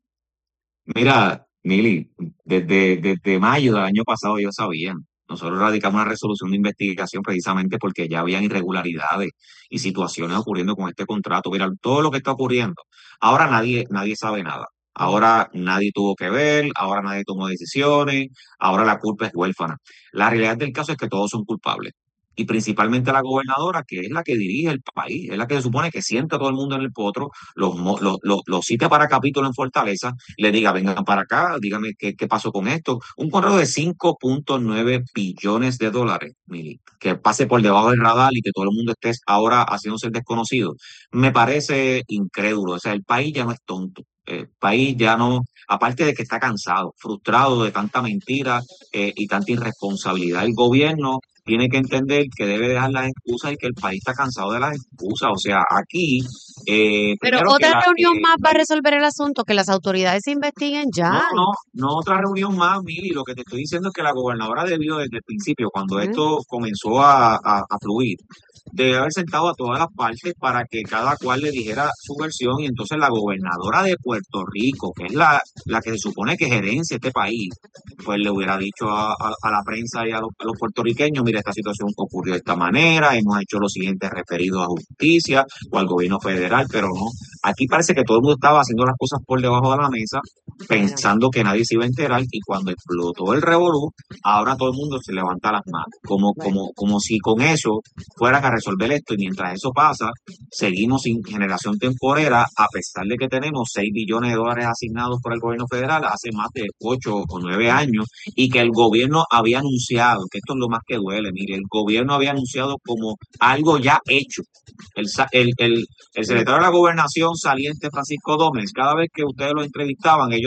Mira, Mili, desde, desde mayo del año pasado ellos sabían. Nosotros radicamos una resolución de investigación precisamente porque ya habían irregularidades y situaciones ocurriendo con este contrato. Mira, todo lo que está ocurriendo. Ahora nadie, nadie sabe nada. Ahora nadie tuvo que ver, ahora nadie tomó decisiones, ahora la culpa es huérfana. La realidad del caso es que todos son culpables. Y principalmente la gobernadora, que es la que dirige el país, es la que se supone que sienta a todo el mundo en el potro, los, mo- los, los, los cita para capítulo en Fortaleza, y le diga, vengan para acá, dígame qué, qué pasó con esto. Un contrato de cinco punto nueve billones de dólares, Mili, que pase por debajo del radar y que todo el mundo esté ahora haciéndose el desconocido. Me parece incrédulo. O sea, el país ya no es tonto. El país ya no, aparte de que está cansado, frustrado de tanta mentira eh, y tanta irresponsabilidad. El gobierno tiene que entender que debe dejar las excusas y que el país está cansado de las excusas. O sea, aquí, eh, Pero primero que otra la, reunión eh, más va a resolver el asunto, que las autoridades investiguen ya. no, no, no otra reunión más, Mili. Lo que te estoy diciendo es que la gobernadora debió desde el principio, cuando ¿Eh? esto comenzó a, a, a fluir, debe haber sentado a todas las partes para que cada cual le dijera su versión y entonces la gobernadora de Puerto Rico, que es la, la que se supone que gerencia este país, pues le hubiera dicho a, a- a la prensa y a los, a los puertorriqueños, mira, esta situación ocurrió de esta manera, hemos hecho los siguientes referidos a justicia o al gobierno federal, pero no. Aquí parece que todo el mundo estaba haciendo las cosas por debajo de la mesa, Bueno, pensando que nadie se iba a enterar y cuando explotó el revolú, ahora todo el mundo se levanta las manos, como, bueno. como, como si con eso fueran a resolver esto y mientras eso pasa, seguimos sin generación temporera a pesar de que tenemos seis billones de dólares asignados por el gobierno federal hace más de ocho o nueve años y que el gobierno había anunciado, que esto es lo más que duele, mire, el gobierno había anunciado como algo ya hecho. El, sa- el, el, el secretario de la Gobernación saliente Francisco Dómez, cada vez que ustedes lo entrevistaban, ellos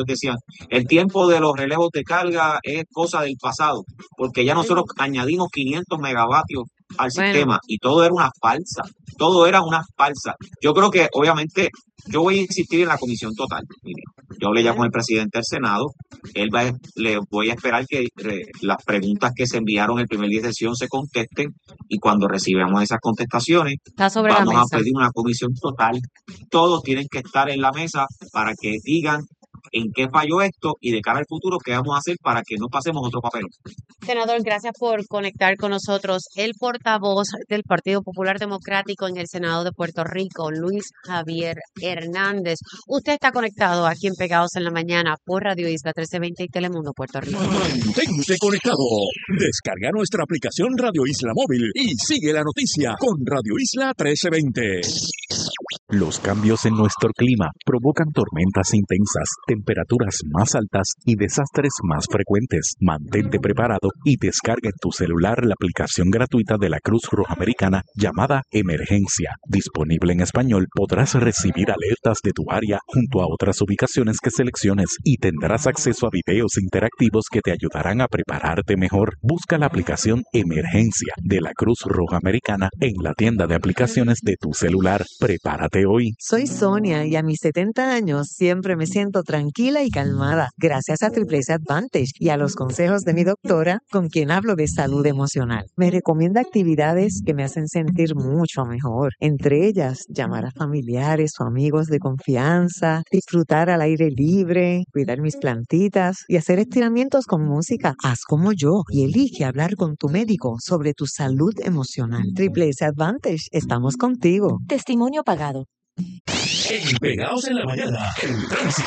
ellos decían, el tiempo de los relevos de carga es cosa del pasado, porque ya nosotros añadimos quinientos megavatios al Bueno, sistema y todo era una falsa, todo era una falsa. Yo creo que obviamente yo voy a insistir en la comisión total. Mire, yo hablé ya con bueno, el presidente del Senado, él va, a- le voy a esperar que eh, las preguntas que se enviaron el primer día de sesión se contesten y cuando recibamos esas contestaciones está sobre la vamos a mesa. pedir una comisión total. Todos tienen que estar en la mesa para que digan en qué falló esto y de cara al futuro qué vamos a hacer para que no pasemos otro papel. Senador, gracias por conectar con nosotros. El portavoz del Partido Popular Democrático en el Senado de Puerto Rico, Luis Javier Hernández. Usted está conectado aquí en Pegados en la Mañana por Radio Isla trece veinte y Telemundo Puerto Rico. Mantente conectado. Descarga nuestra aplicación Radio Isla Móvil y sigue la noticia con Radio Isla trece veinte. Los cambios en nuestro clima provocan tormentas intensas, temperaturas más altas y desastres más frecuentes. Mantente preparado y descarga en tu celular la aplicación gratuita de la Cruz Roja Americana llamada Emergencia. Disponible en español, podrás recibir alertas de tu área junto a otras ubicaciones que selecciones y tendrás acceso a videos interactivos que te ayudarán a prepararte mejor. Busca la aplicación Emergencia de la Cruz Roja Americana en la tienda de aplicaciones de tu celular. Prepárate hoy. Soy Sonia y a mis setenta años siempre me siento tranquila y calmada gracias a Triple S Advantage y a los consejos de mi doctora con quien hablo de salud emocional. Me recomienda actividades que me hacen sentir mucho mejor, entre ellas llamar a familiares o amigos de confianza, disfrutar al aire libre, cuidar mis plantitas y hacer estiramientos con música. Haz como yo y elige hablar con tu médico sobre tu salud emocional. Triple S Advantage, estamos contigo. Testimonio pagado. En Pegados en la Mañana, el tránsito.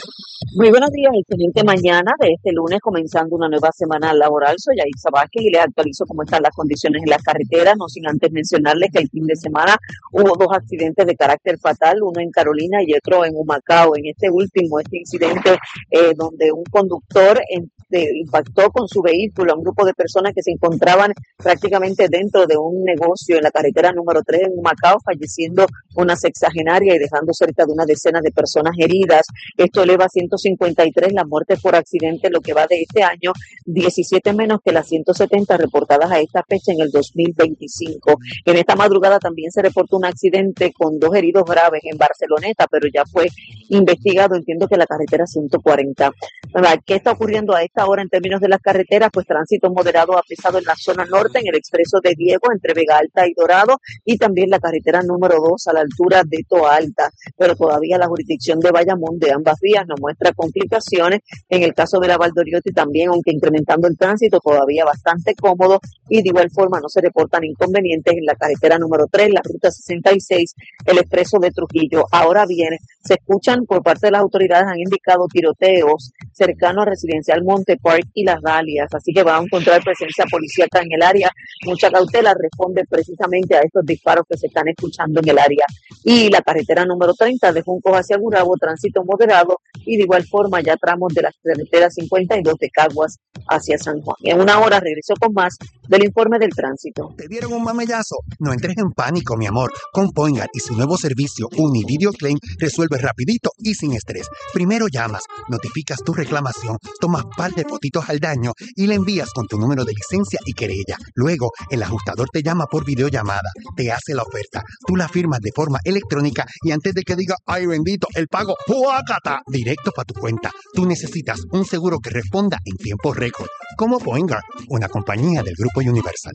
Muy buenos días, excelente mañana de este lunes, comenzando una nueva semana laboral. Soy Aisa Vázquez y les actualizo cómo están las condiciones en las carreteras, no sin antes mencionarles que el fin de semana hubo dos accidentes de carácter fatal, uno en Carolina y otro en Humacao. En este último, este incidente eh, donde un conductor en, de, impactó con su vehículo a un grupo de personas que se encontraban prácticamente dentro de un negocio en la carretera número tres en Humacao, falleciendo una sexagenaria y dejando cerca de una decena de personas heridas. Esto eleva a ciento cincuenta y tres las muertes por accidente, lo que va de este año, diecisiete menos que las ciento setenta reportadas a esta fecha en el dos mil veinticinco. En esta madrugada también se reportó un accidente con dos heridos graves en Barceloneta, pero ya fue investigado, entiendo que la carretera ciento cuarenta. ¿Qué está ocurriendo a esta hora en términos de las carreteras? Pues tránsito moderado a pesado en la zona norte, en el expreso de Diego, entre Vega Alta y Dorado, y también la carretera número dos a la altura de Toa Alta, pero todavía la jurisdicción de Bayamón de ambas vías nos muestra complicaciones. En el caso de la Valdoriotti también, aunque incrementando el tránsito, todavía bastante cómodo, y de igual forma no se reportan inconvenientes en la carretera número tres, la ruta sesenta y seis, el expreso de Trujillo. Ahora bien, se escuchan por parte de las autoridades, han indicado tiroteos cercanos a Residencial Monte Park y Las Dalias, así que van a encontrar presencia policíaca en el área. Mucha cautela, responde precisamente a estos disparos que se están escuchando en el área. Y la carretera número treinta de Juncos hacia Gurabo, tránsito moderado, y de igual forma ya tramos de la carretera cincuenta y dos de Caguas hacia San Juan. En una hora regreso con más del informe del tránsito. ¿Te dieron un mamellazo? No entres en pánico, mi amor. Con Poingar y su nuevo servicio Univideo Claim resuelve rapidito y sin estrés. Primero llamas, notificas tu reclamación, tomas par de fotitos al daño y le envías con tu número de licencia y querella. Luego, el ajustador te llama por videollamada, te hace la oferta, tú la firmas de forma electrónica y antes de que diga, ay bendito, el pago, ¡puácata! Directo para tu cuenta. Tú necesitas un seguro que responda en tiempo récord. Como Poingar, una compañía del Grupo Universal.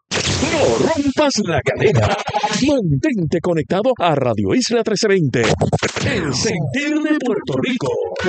No rompas la cadena. Mantente conectado a Radio Isla trece veinte. El sentir de Puerto Rico.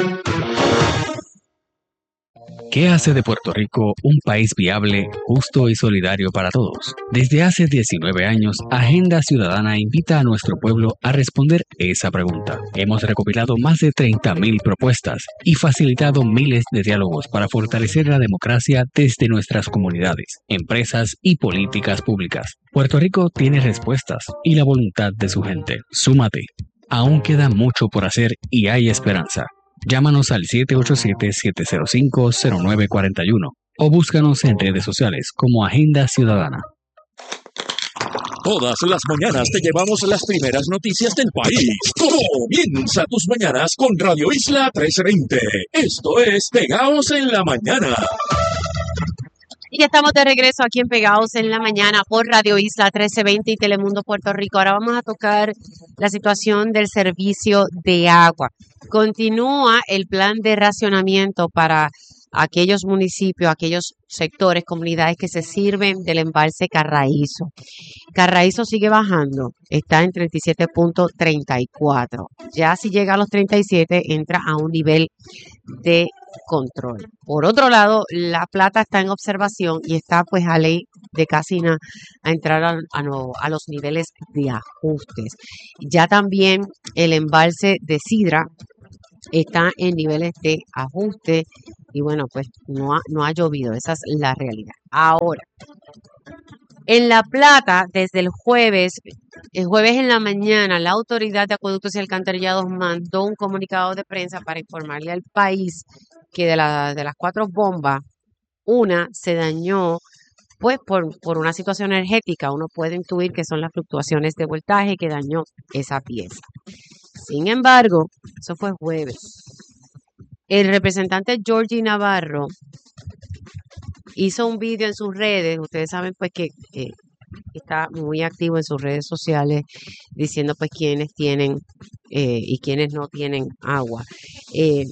¿Qué hace de Puerto Rico un país viable, justo y solidario para todos? Desde hace diecinueve años, Agenda Ciudadana invita a nuestro pueblo a responder esa pregunta. Hemos recopilado más de treinta mil propuestas y facilitado miles de diálogos para fortalecer la democracia desde nuestras comunidades, empresas y políticas públicas. Puerto Rico tiene respuestas y la voluntad de su gente. Súmate. Aún queda mucho por hacer y hay esperanza. Llámanos al siete ocho siete, siete cero cinco, cero nueve cuatro uno o búscanos en redes sociales como Agenda Ciudadana. Todas las mañanas te llevamos las primeras noticias del país. Comienza tus mañanas con Radio Isla trece veinte. Esto es Pegaos en la Mañana. Y estamos de regreso aquí en Pegados en la Mañana por Radio Isla trece veinte y Telemundo Puerto Rico. Ahora vamos a tocar la situación del servicio de agua. Continúa el plan de racionamiento para aquellos municipios, aquellos sectores, comunidades que se sirven del embalse Carraízo. Carraízo sigue bajando, está en treinta y siete punto treinta y cuatro. Ya si llega a los treinta y siete, entra a un nivel de control. Por otro lado, La Plata está en observación y está pues a ley de casi na, a entrar a, a, no, a los niveles de ajustes. Ya también el embalse de Sidra está en niveles de ajuste y bueno, pues no ha, no ha llovido, esa es la realidad. Ahora, en La Plata, desde el jueves, el jueves en la mañana, la Autoridad de Acueductos y Alcantarillados mandó un comunicado de prensa para informarle al país que de, la, de las cuatro bombas, una se dañó pues por, por una situación energética. Uno puede intuir que son las fluctuaciones de voltaje que dañó esa pieza. Sin embargo, eso fue jueves. El representante Georgie Navarro hizo un vídeo en sus redes. Ustedes saben pues que, que está muy activo en sus redes sociales diciendo pues quiénes tienen eh, y quiénes no tienen agua. Eh,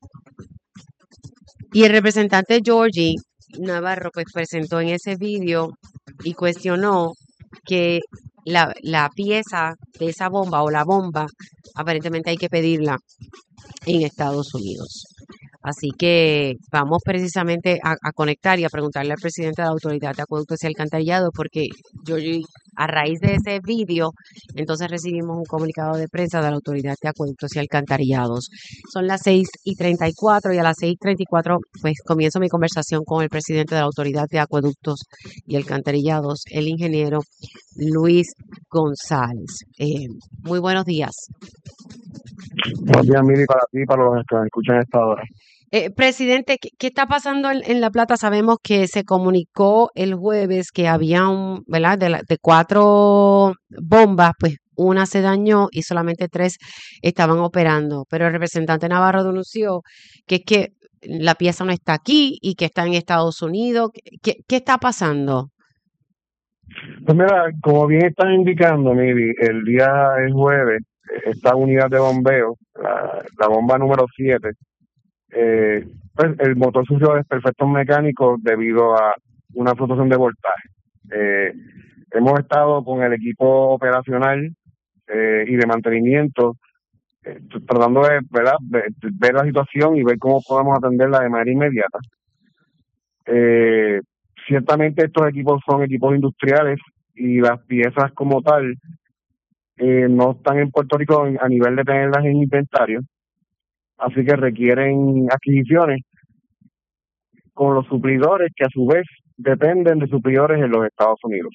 y el representante Georgie Navarro pues presentó en ese vídeo y cuestionó que la, la pieza de esa bomba o la bomba aparentemente hay que pedirla en Estados Unidos. Así que vamos precisamente a, a conectar y a preguntarle al presidente de la Autoridad de Acueductos y Alcantarillado, porque yo, a raíz de ese vídeo, entonces recibimos un comunicado de prensa de la Autoridad de Acueductos y Alcantarillados. Son las seis y treinta y cuatro y a las seis y treinta y cuatro pues comienzo mi conversación con el presidente de la Autoridad de Acueductos y Alcantarillados, el ingeniero Luis González. Eh, muy buenos días. Buenos días, Mili, para ti y para los que escuchan a esta hora. Eh, presidente, ¿qué, qué está pasando en, en La Plata? Sabemos que se comunicó el jueves que había un, ¿verdad? De, la, de cuatro bombas, pues una se dañó y solamente tres estaban operando. Pero el representante Navarro denunció que es que la pieza no está aquí y que está en Estados Unidos. ¿Qué, qué está pasando? Pues mira, como bien están indicando, Mili, el día el jueves, esta unidad de bombeo, la, la bomba número siete, eh, pues el motor sufrió desperfectos mecánicos debido a una fluctuación de voltaje. Eh, hemos estado con el equipo operacional eh, y de mantenimiento eh, tratando de, ¿verdad?, de, de ver la situación y ver cómo podemos atenderla de manera inmediata. Eh, ciertamente estos equipos son equipos industriales y las piezas como tal eh, no están en Puerto Rico a nivel de tenerlas en inventario, así que requieren adquisiciones con los suplidores que a su vez dependen de suplidores en los Estados Unidos.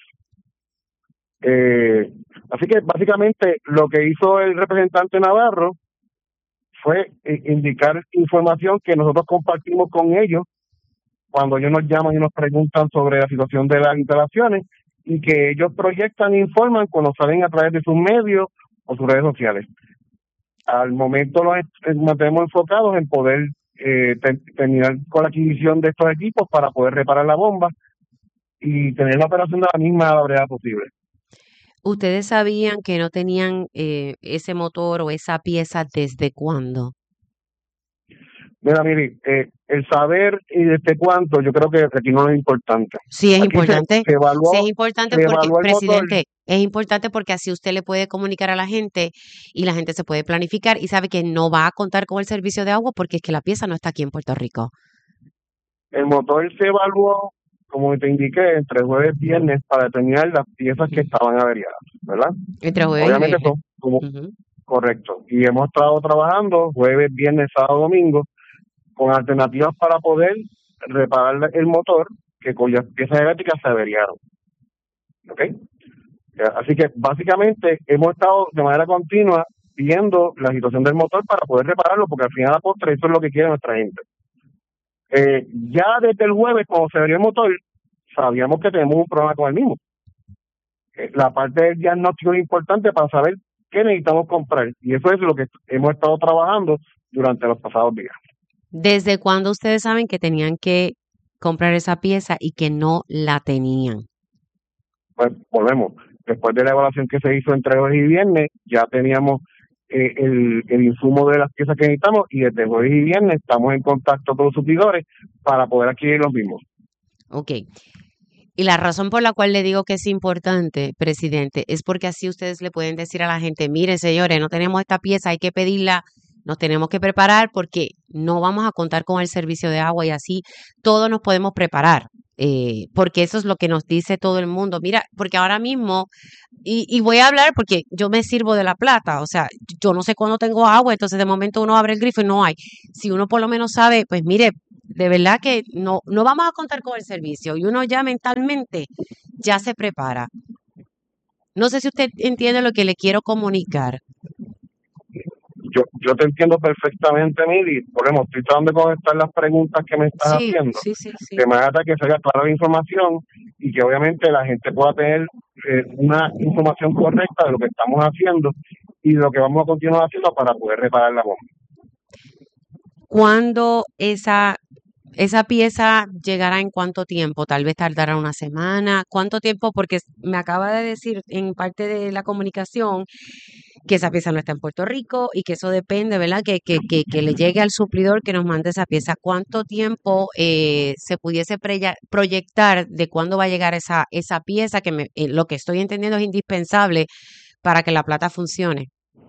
Eh, así que básicamente lo que hizo el representante Navarro fue indicar información que nosotros compartimos con ellos cuando ellos nos llaman y nos preguntan sobre la situación de las instalaciones, y que ellos proyectan e informan cuando salen a través de sus medios o sus redes sociales. Al momento los mantenemos enfocados en poder eh, te, terminar con la adquisición de estos equipos para poder reparar la bomba y tener la operación de la misma a la brevedad posible. ¿Ustedes sabían que no tenían eh, ese motor o esa pieza desde cuándo? Mira, mire, eh, el saber y desde cuánto, yo creo que aquí no es importante. Sí, es aquí importante. Se, se evaluó, sí, es importante se porque, evaluó el presidente, motor. es importante porque así usted le puede comunicar a la gente y la gente se puede planificar y sabe que no va a contar con el servicio de agua porque es que la pieza no está aquí en Puerto Rico. El motor se evaluó, como te indiqué, entre jueves y viernes para determinar las piezas que estaban averiadas, ¿verdad? Entre jueves Obviamente y viernes. son como, Uh-huh. correcto. Y hemos estado trabajando jueves, viernes, sábado, domingo, con alternativas para poder reparar el motor que cuyas piezas eléctricas se averiaron. ¿Ok? Así que básicamente hemos estado de manera continua viendo la situación del motor para poder repararlo, porque al final de la postre eso es lo que quiere nuestra gente. Eh, ya desde el jueves, cuando se averió el motor, sabíamos que tenemos un problema con el mismo. eh, la parte del diagnóstico es importante para saber qué necesitamos comprar. Y eso es lo que hemos estado trabajando durante los pasados días. ¿Desde cuándo ustedes saben que tenían que comprar esa pieza y que no la tenían? Pues volvemos. Después de la evaluación que se hizo entre jueves y viernes, ya teníamos eh, el, el insumo de las piezas que necesitamos y desde jueves y viernes estamos en contacto con los suplidores para poder adquirir los mismos. Ok. Y la razón por la cual le digo que es importante, presidente, es porque así ustedes le pueden decir a la gente, miren señores, no tenemos esta pieza, hay que pedirla, nos tenemos que preparar porque no vamos a contar con el servicio de agua y así todos nos podemos preparar. Eh, porque eso es lo que nos dice todo el mundo. Mira, porque ahora mismo, y, y voy a hablar porque yo me sirvo de la plata, o sea, yo no sé cuándo tengo agua, entonces de momento uno abre el grifo y no hay. Si uno por lo menos sabe, pues mire, de verdad que no, no vamos a contar con el servicio y uno ya mentalmente ya se prepara. No sé si usted entiende lo que le quiero comunicar. Yo, yo te entiendo perfectamente, Mili. Por ejemplo, estoy tratando de contestar las preguntas que me estás Sí, haciendo, sí, sí, sí. de manera que se haya clara la información y que obviamente la gente pueda tener eh, una información correcta de lo que estamos haciendo y de lo que vamos a continuar haciendo para poder reparar la bomba. ¿Cuándo esa, esa pieza llegará en cuánto tiempo? Tal vez tardará una semana. ¿Cuánto tiempo? Porque me acaba de decir en parte de la comunicación que esa pieza no está en Puerto Rico y que eso depende, ¿verdad? Que, que, que, que le llegue al suplidor que nos mande esa pieza. ¿Cuánto tiempo eh, se pudiese preya- proyectar de cuándo va a llegar esa, esa pieza que me, eh, lo que estoy entendiendo es indispensable para que la plata funcione?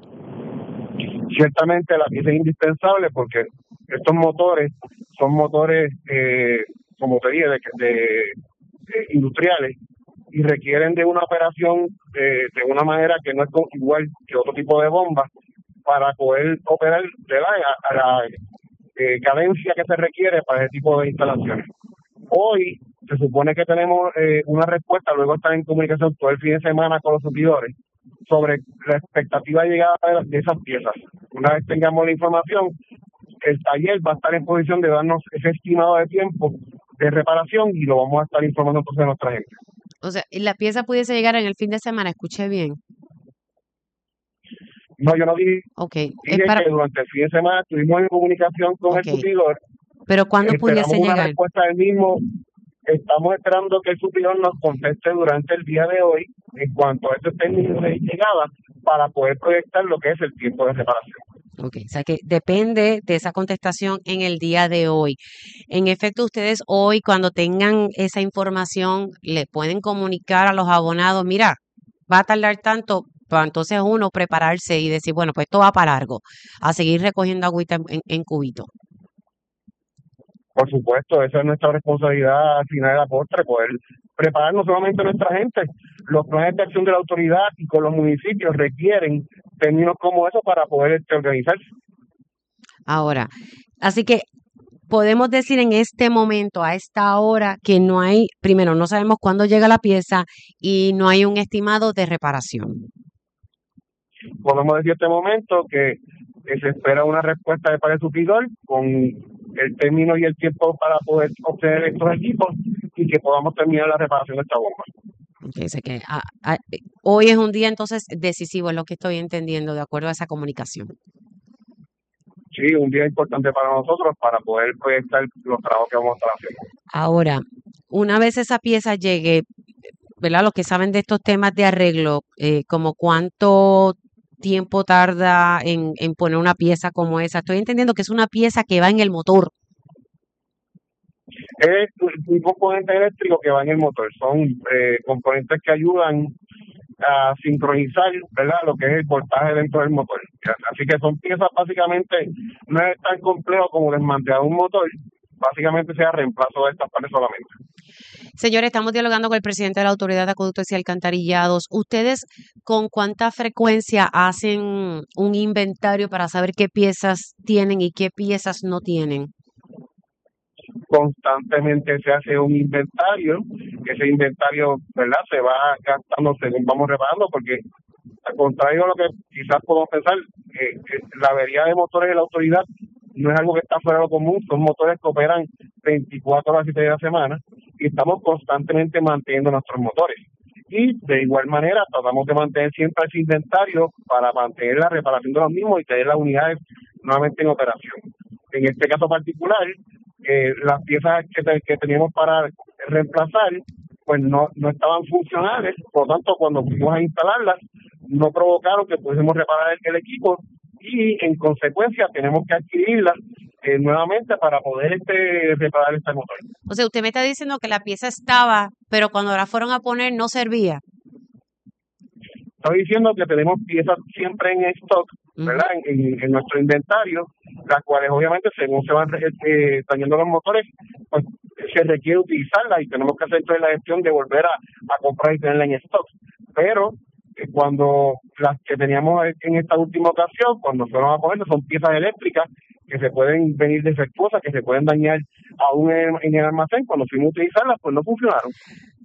Ciertamente la pieza es indispensable porque estos motores son motores, eh, como te dije, de, de, de industriales y requieren de una operación de, de una manera que no es igual que otro tipo de bombas para poder operar de la, a la eh, cadencia que se requiere para ese tipo de instalaciones. Hoy se supone que tenemos eh, una respuesta, luego estar en comunicación todo el fin de semana con los suplidores sobre la expectativa de llegada de, de esas piezas. Una vez tengamos la información, el taller va a estar en posición de darnos ese estimado de tiempo de reparación y lo vamos a estar informando entonces a nuestra gente. O sea, la pieza pudiese llegar en el fin de semana, escuché bien. No, yo no dije, okay. dije es para... que durante el fin de semana estuvimos en comunicación con okay. el suplidor. Pero ¿cuándo Esperamos pudiese una llegar? respuesta del mismo. Estamos esperando que el suplidor nos conteste durante el día de hoy en cuanto a este término de llegada para poder proyectar lo que es el tiempo de reparación. Ok, o sea que depende de esa contestación en el día de hoy. En efecto, ustedes hoy cuando tengan esa información le pueden comunicar a los abonados, mira, va a tardar tanto, para entonces uno prepararse y decir, bueno, pues esto va para largo, a seguir recogiendo agüita en, en cubito. Por supuesto, esa es nuestra responsabilidad al final de la postre, poder preparar no solamente a nuestra gente, los planes de acción de la autoridad y con los municipios requieren términos como eso para poder este, organizarse. Ahora, así que podemos decir en este momento, a esta hora, que no hay, primero, no sabemos cuándo llega la pieza y no hay un estimado de reparación. Podemos decir en este momento que, que se espera una respuesta de parte del suplidor con el término y el tiempo para poder obtener estos equipos y que podamos terminar la reparación de esta bomba. Okay, sé que a, a, hoy es un día entonces decisivo, es lo que estoy entendiendo de acuerdo a esa comunicación. Sí, un día importante para nosotros para poder proyectar los trabajos que vamos a estar haciendo. Ahora, una vez esa pieza llegue, ¿verdad? Los que saben de estos temas de arreglo, eh, como cuánto tiempo tarda en, en poner una pieza como esa. Estoy entendiendo que es una pieza que va en el motor. Es un componente eléctrico que va en el motor. Son eh, componentes que ayudan a sincronizar, ¿verdad?, lo que es el voltaje dentro del motor. Así que son piezas básicamente, no es tan complejo como desmantelar un motor, básicamente sea reemplazo de estas partes solamente. Señores, estamos dialogando con el presidente de la Autoridad de Acueductos y Alcantarillados. ¿Ustedes con cuánta frecuencia hacen un inventario para saber qué piezas tienen y qué piezas no tienen? Constantemente se hace un inventario, ese inventario, ¿verdad?, se va gastando según vamos reparando, porque al contrario de lo que quizás podemos pensar, eh, eh, la avería de motores de la autoridad no es algo que está fuera de lo común, son motores que operan veinticuatro horas y siete días a la semana y estamos constantemente manteniendo nuestros motores. y de igual manera tratamos de mantener siempre ese inventario para mantener la reparación de los mismos y tener las unidades nuevamente en operación. En este caso particular, eh, las piezas que, te, que teníamos para reemplazar pues no, no estaban funcionales, por lo tanto cuando fuimos a instalarlas no provocaron que pudiésemos reparar el, el equipo y en consecuencia tenemos que adquirirlas eh, nuevamente para poder este reparar este motor. O sea, usted me está diciendo que la pieza estaba, pero cuando la fueron a poner no servía. Estoy diciendo que tenemos piezas siempre en stock, ¿verdad? Uh-huh. En, en, en nuestro inventario, las cuales obviamente según se van eh, dañando los motores, pues se requiere utilizarlas y tenemos que hacer entonces la gestión de volver a, a comprar y tenerla en stock. Pero eh, cuando las que teníamos en esta última ocasión, cuando fueron a ponerlas, son piezas eléctricas que se pueden venir defectuosas, que se pueden dañar aún en, en el almacén, cuando fuimos a utilizarlas, pues no funcionaron.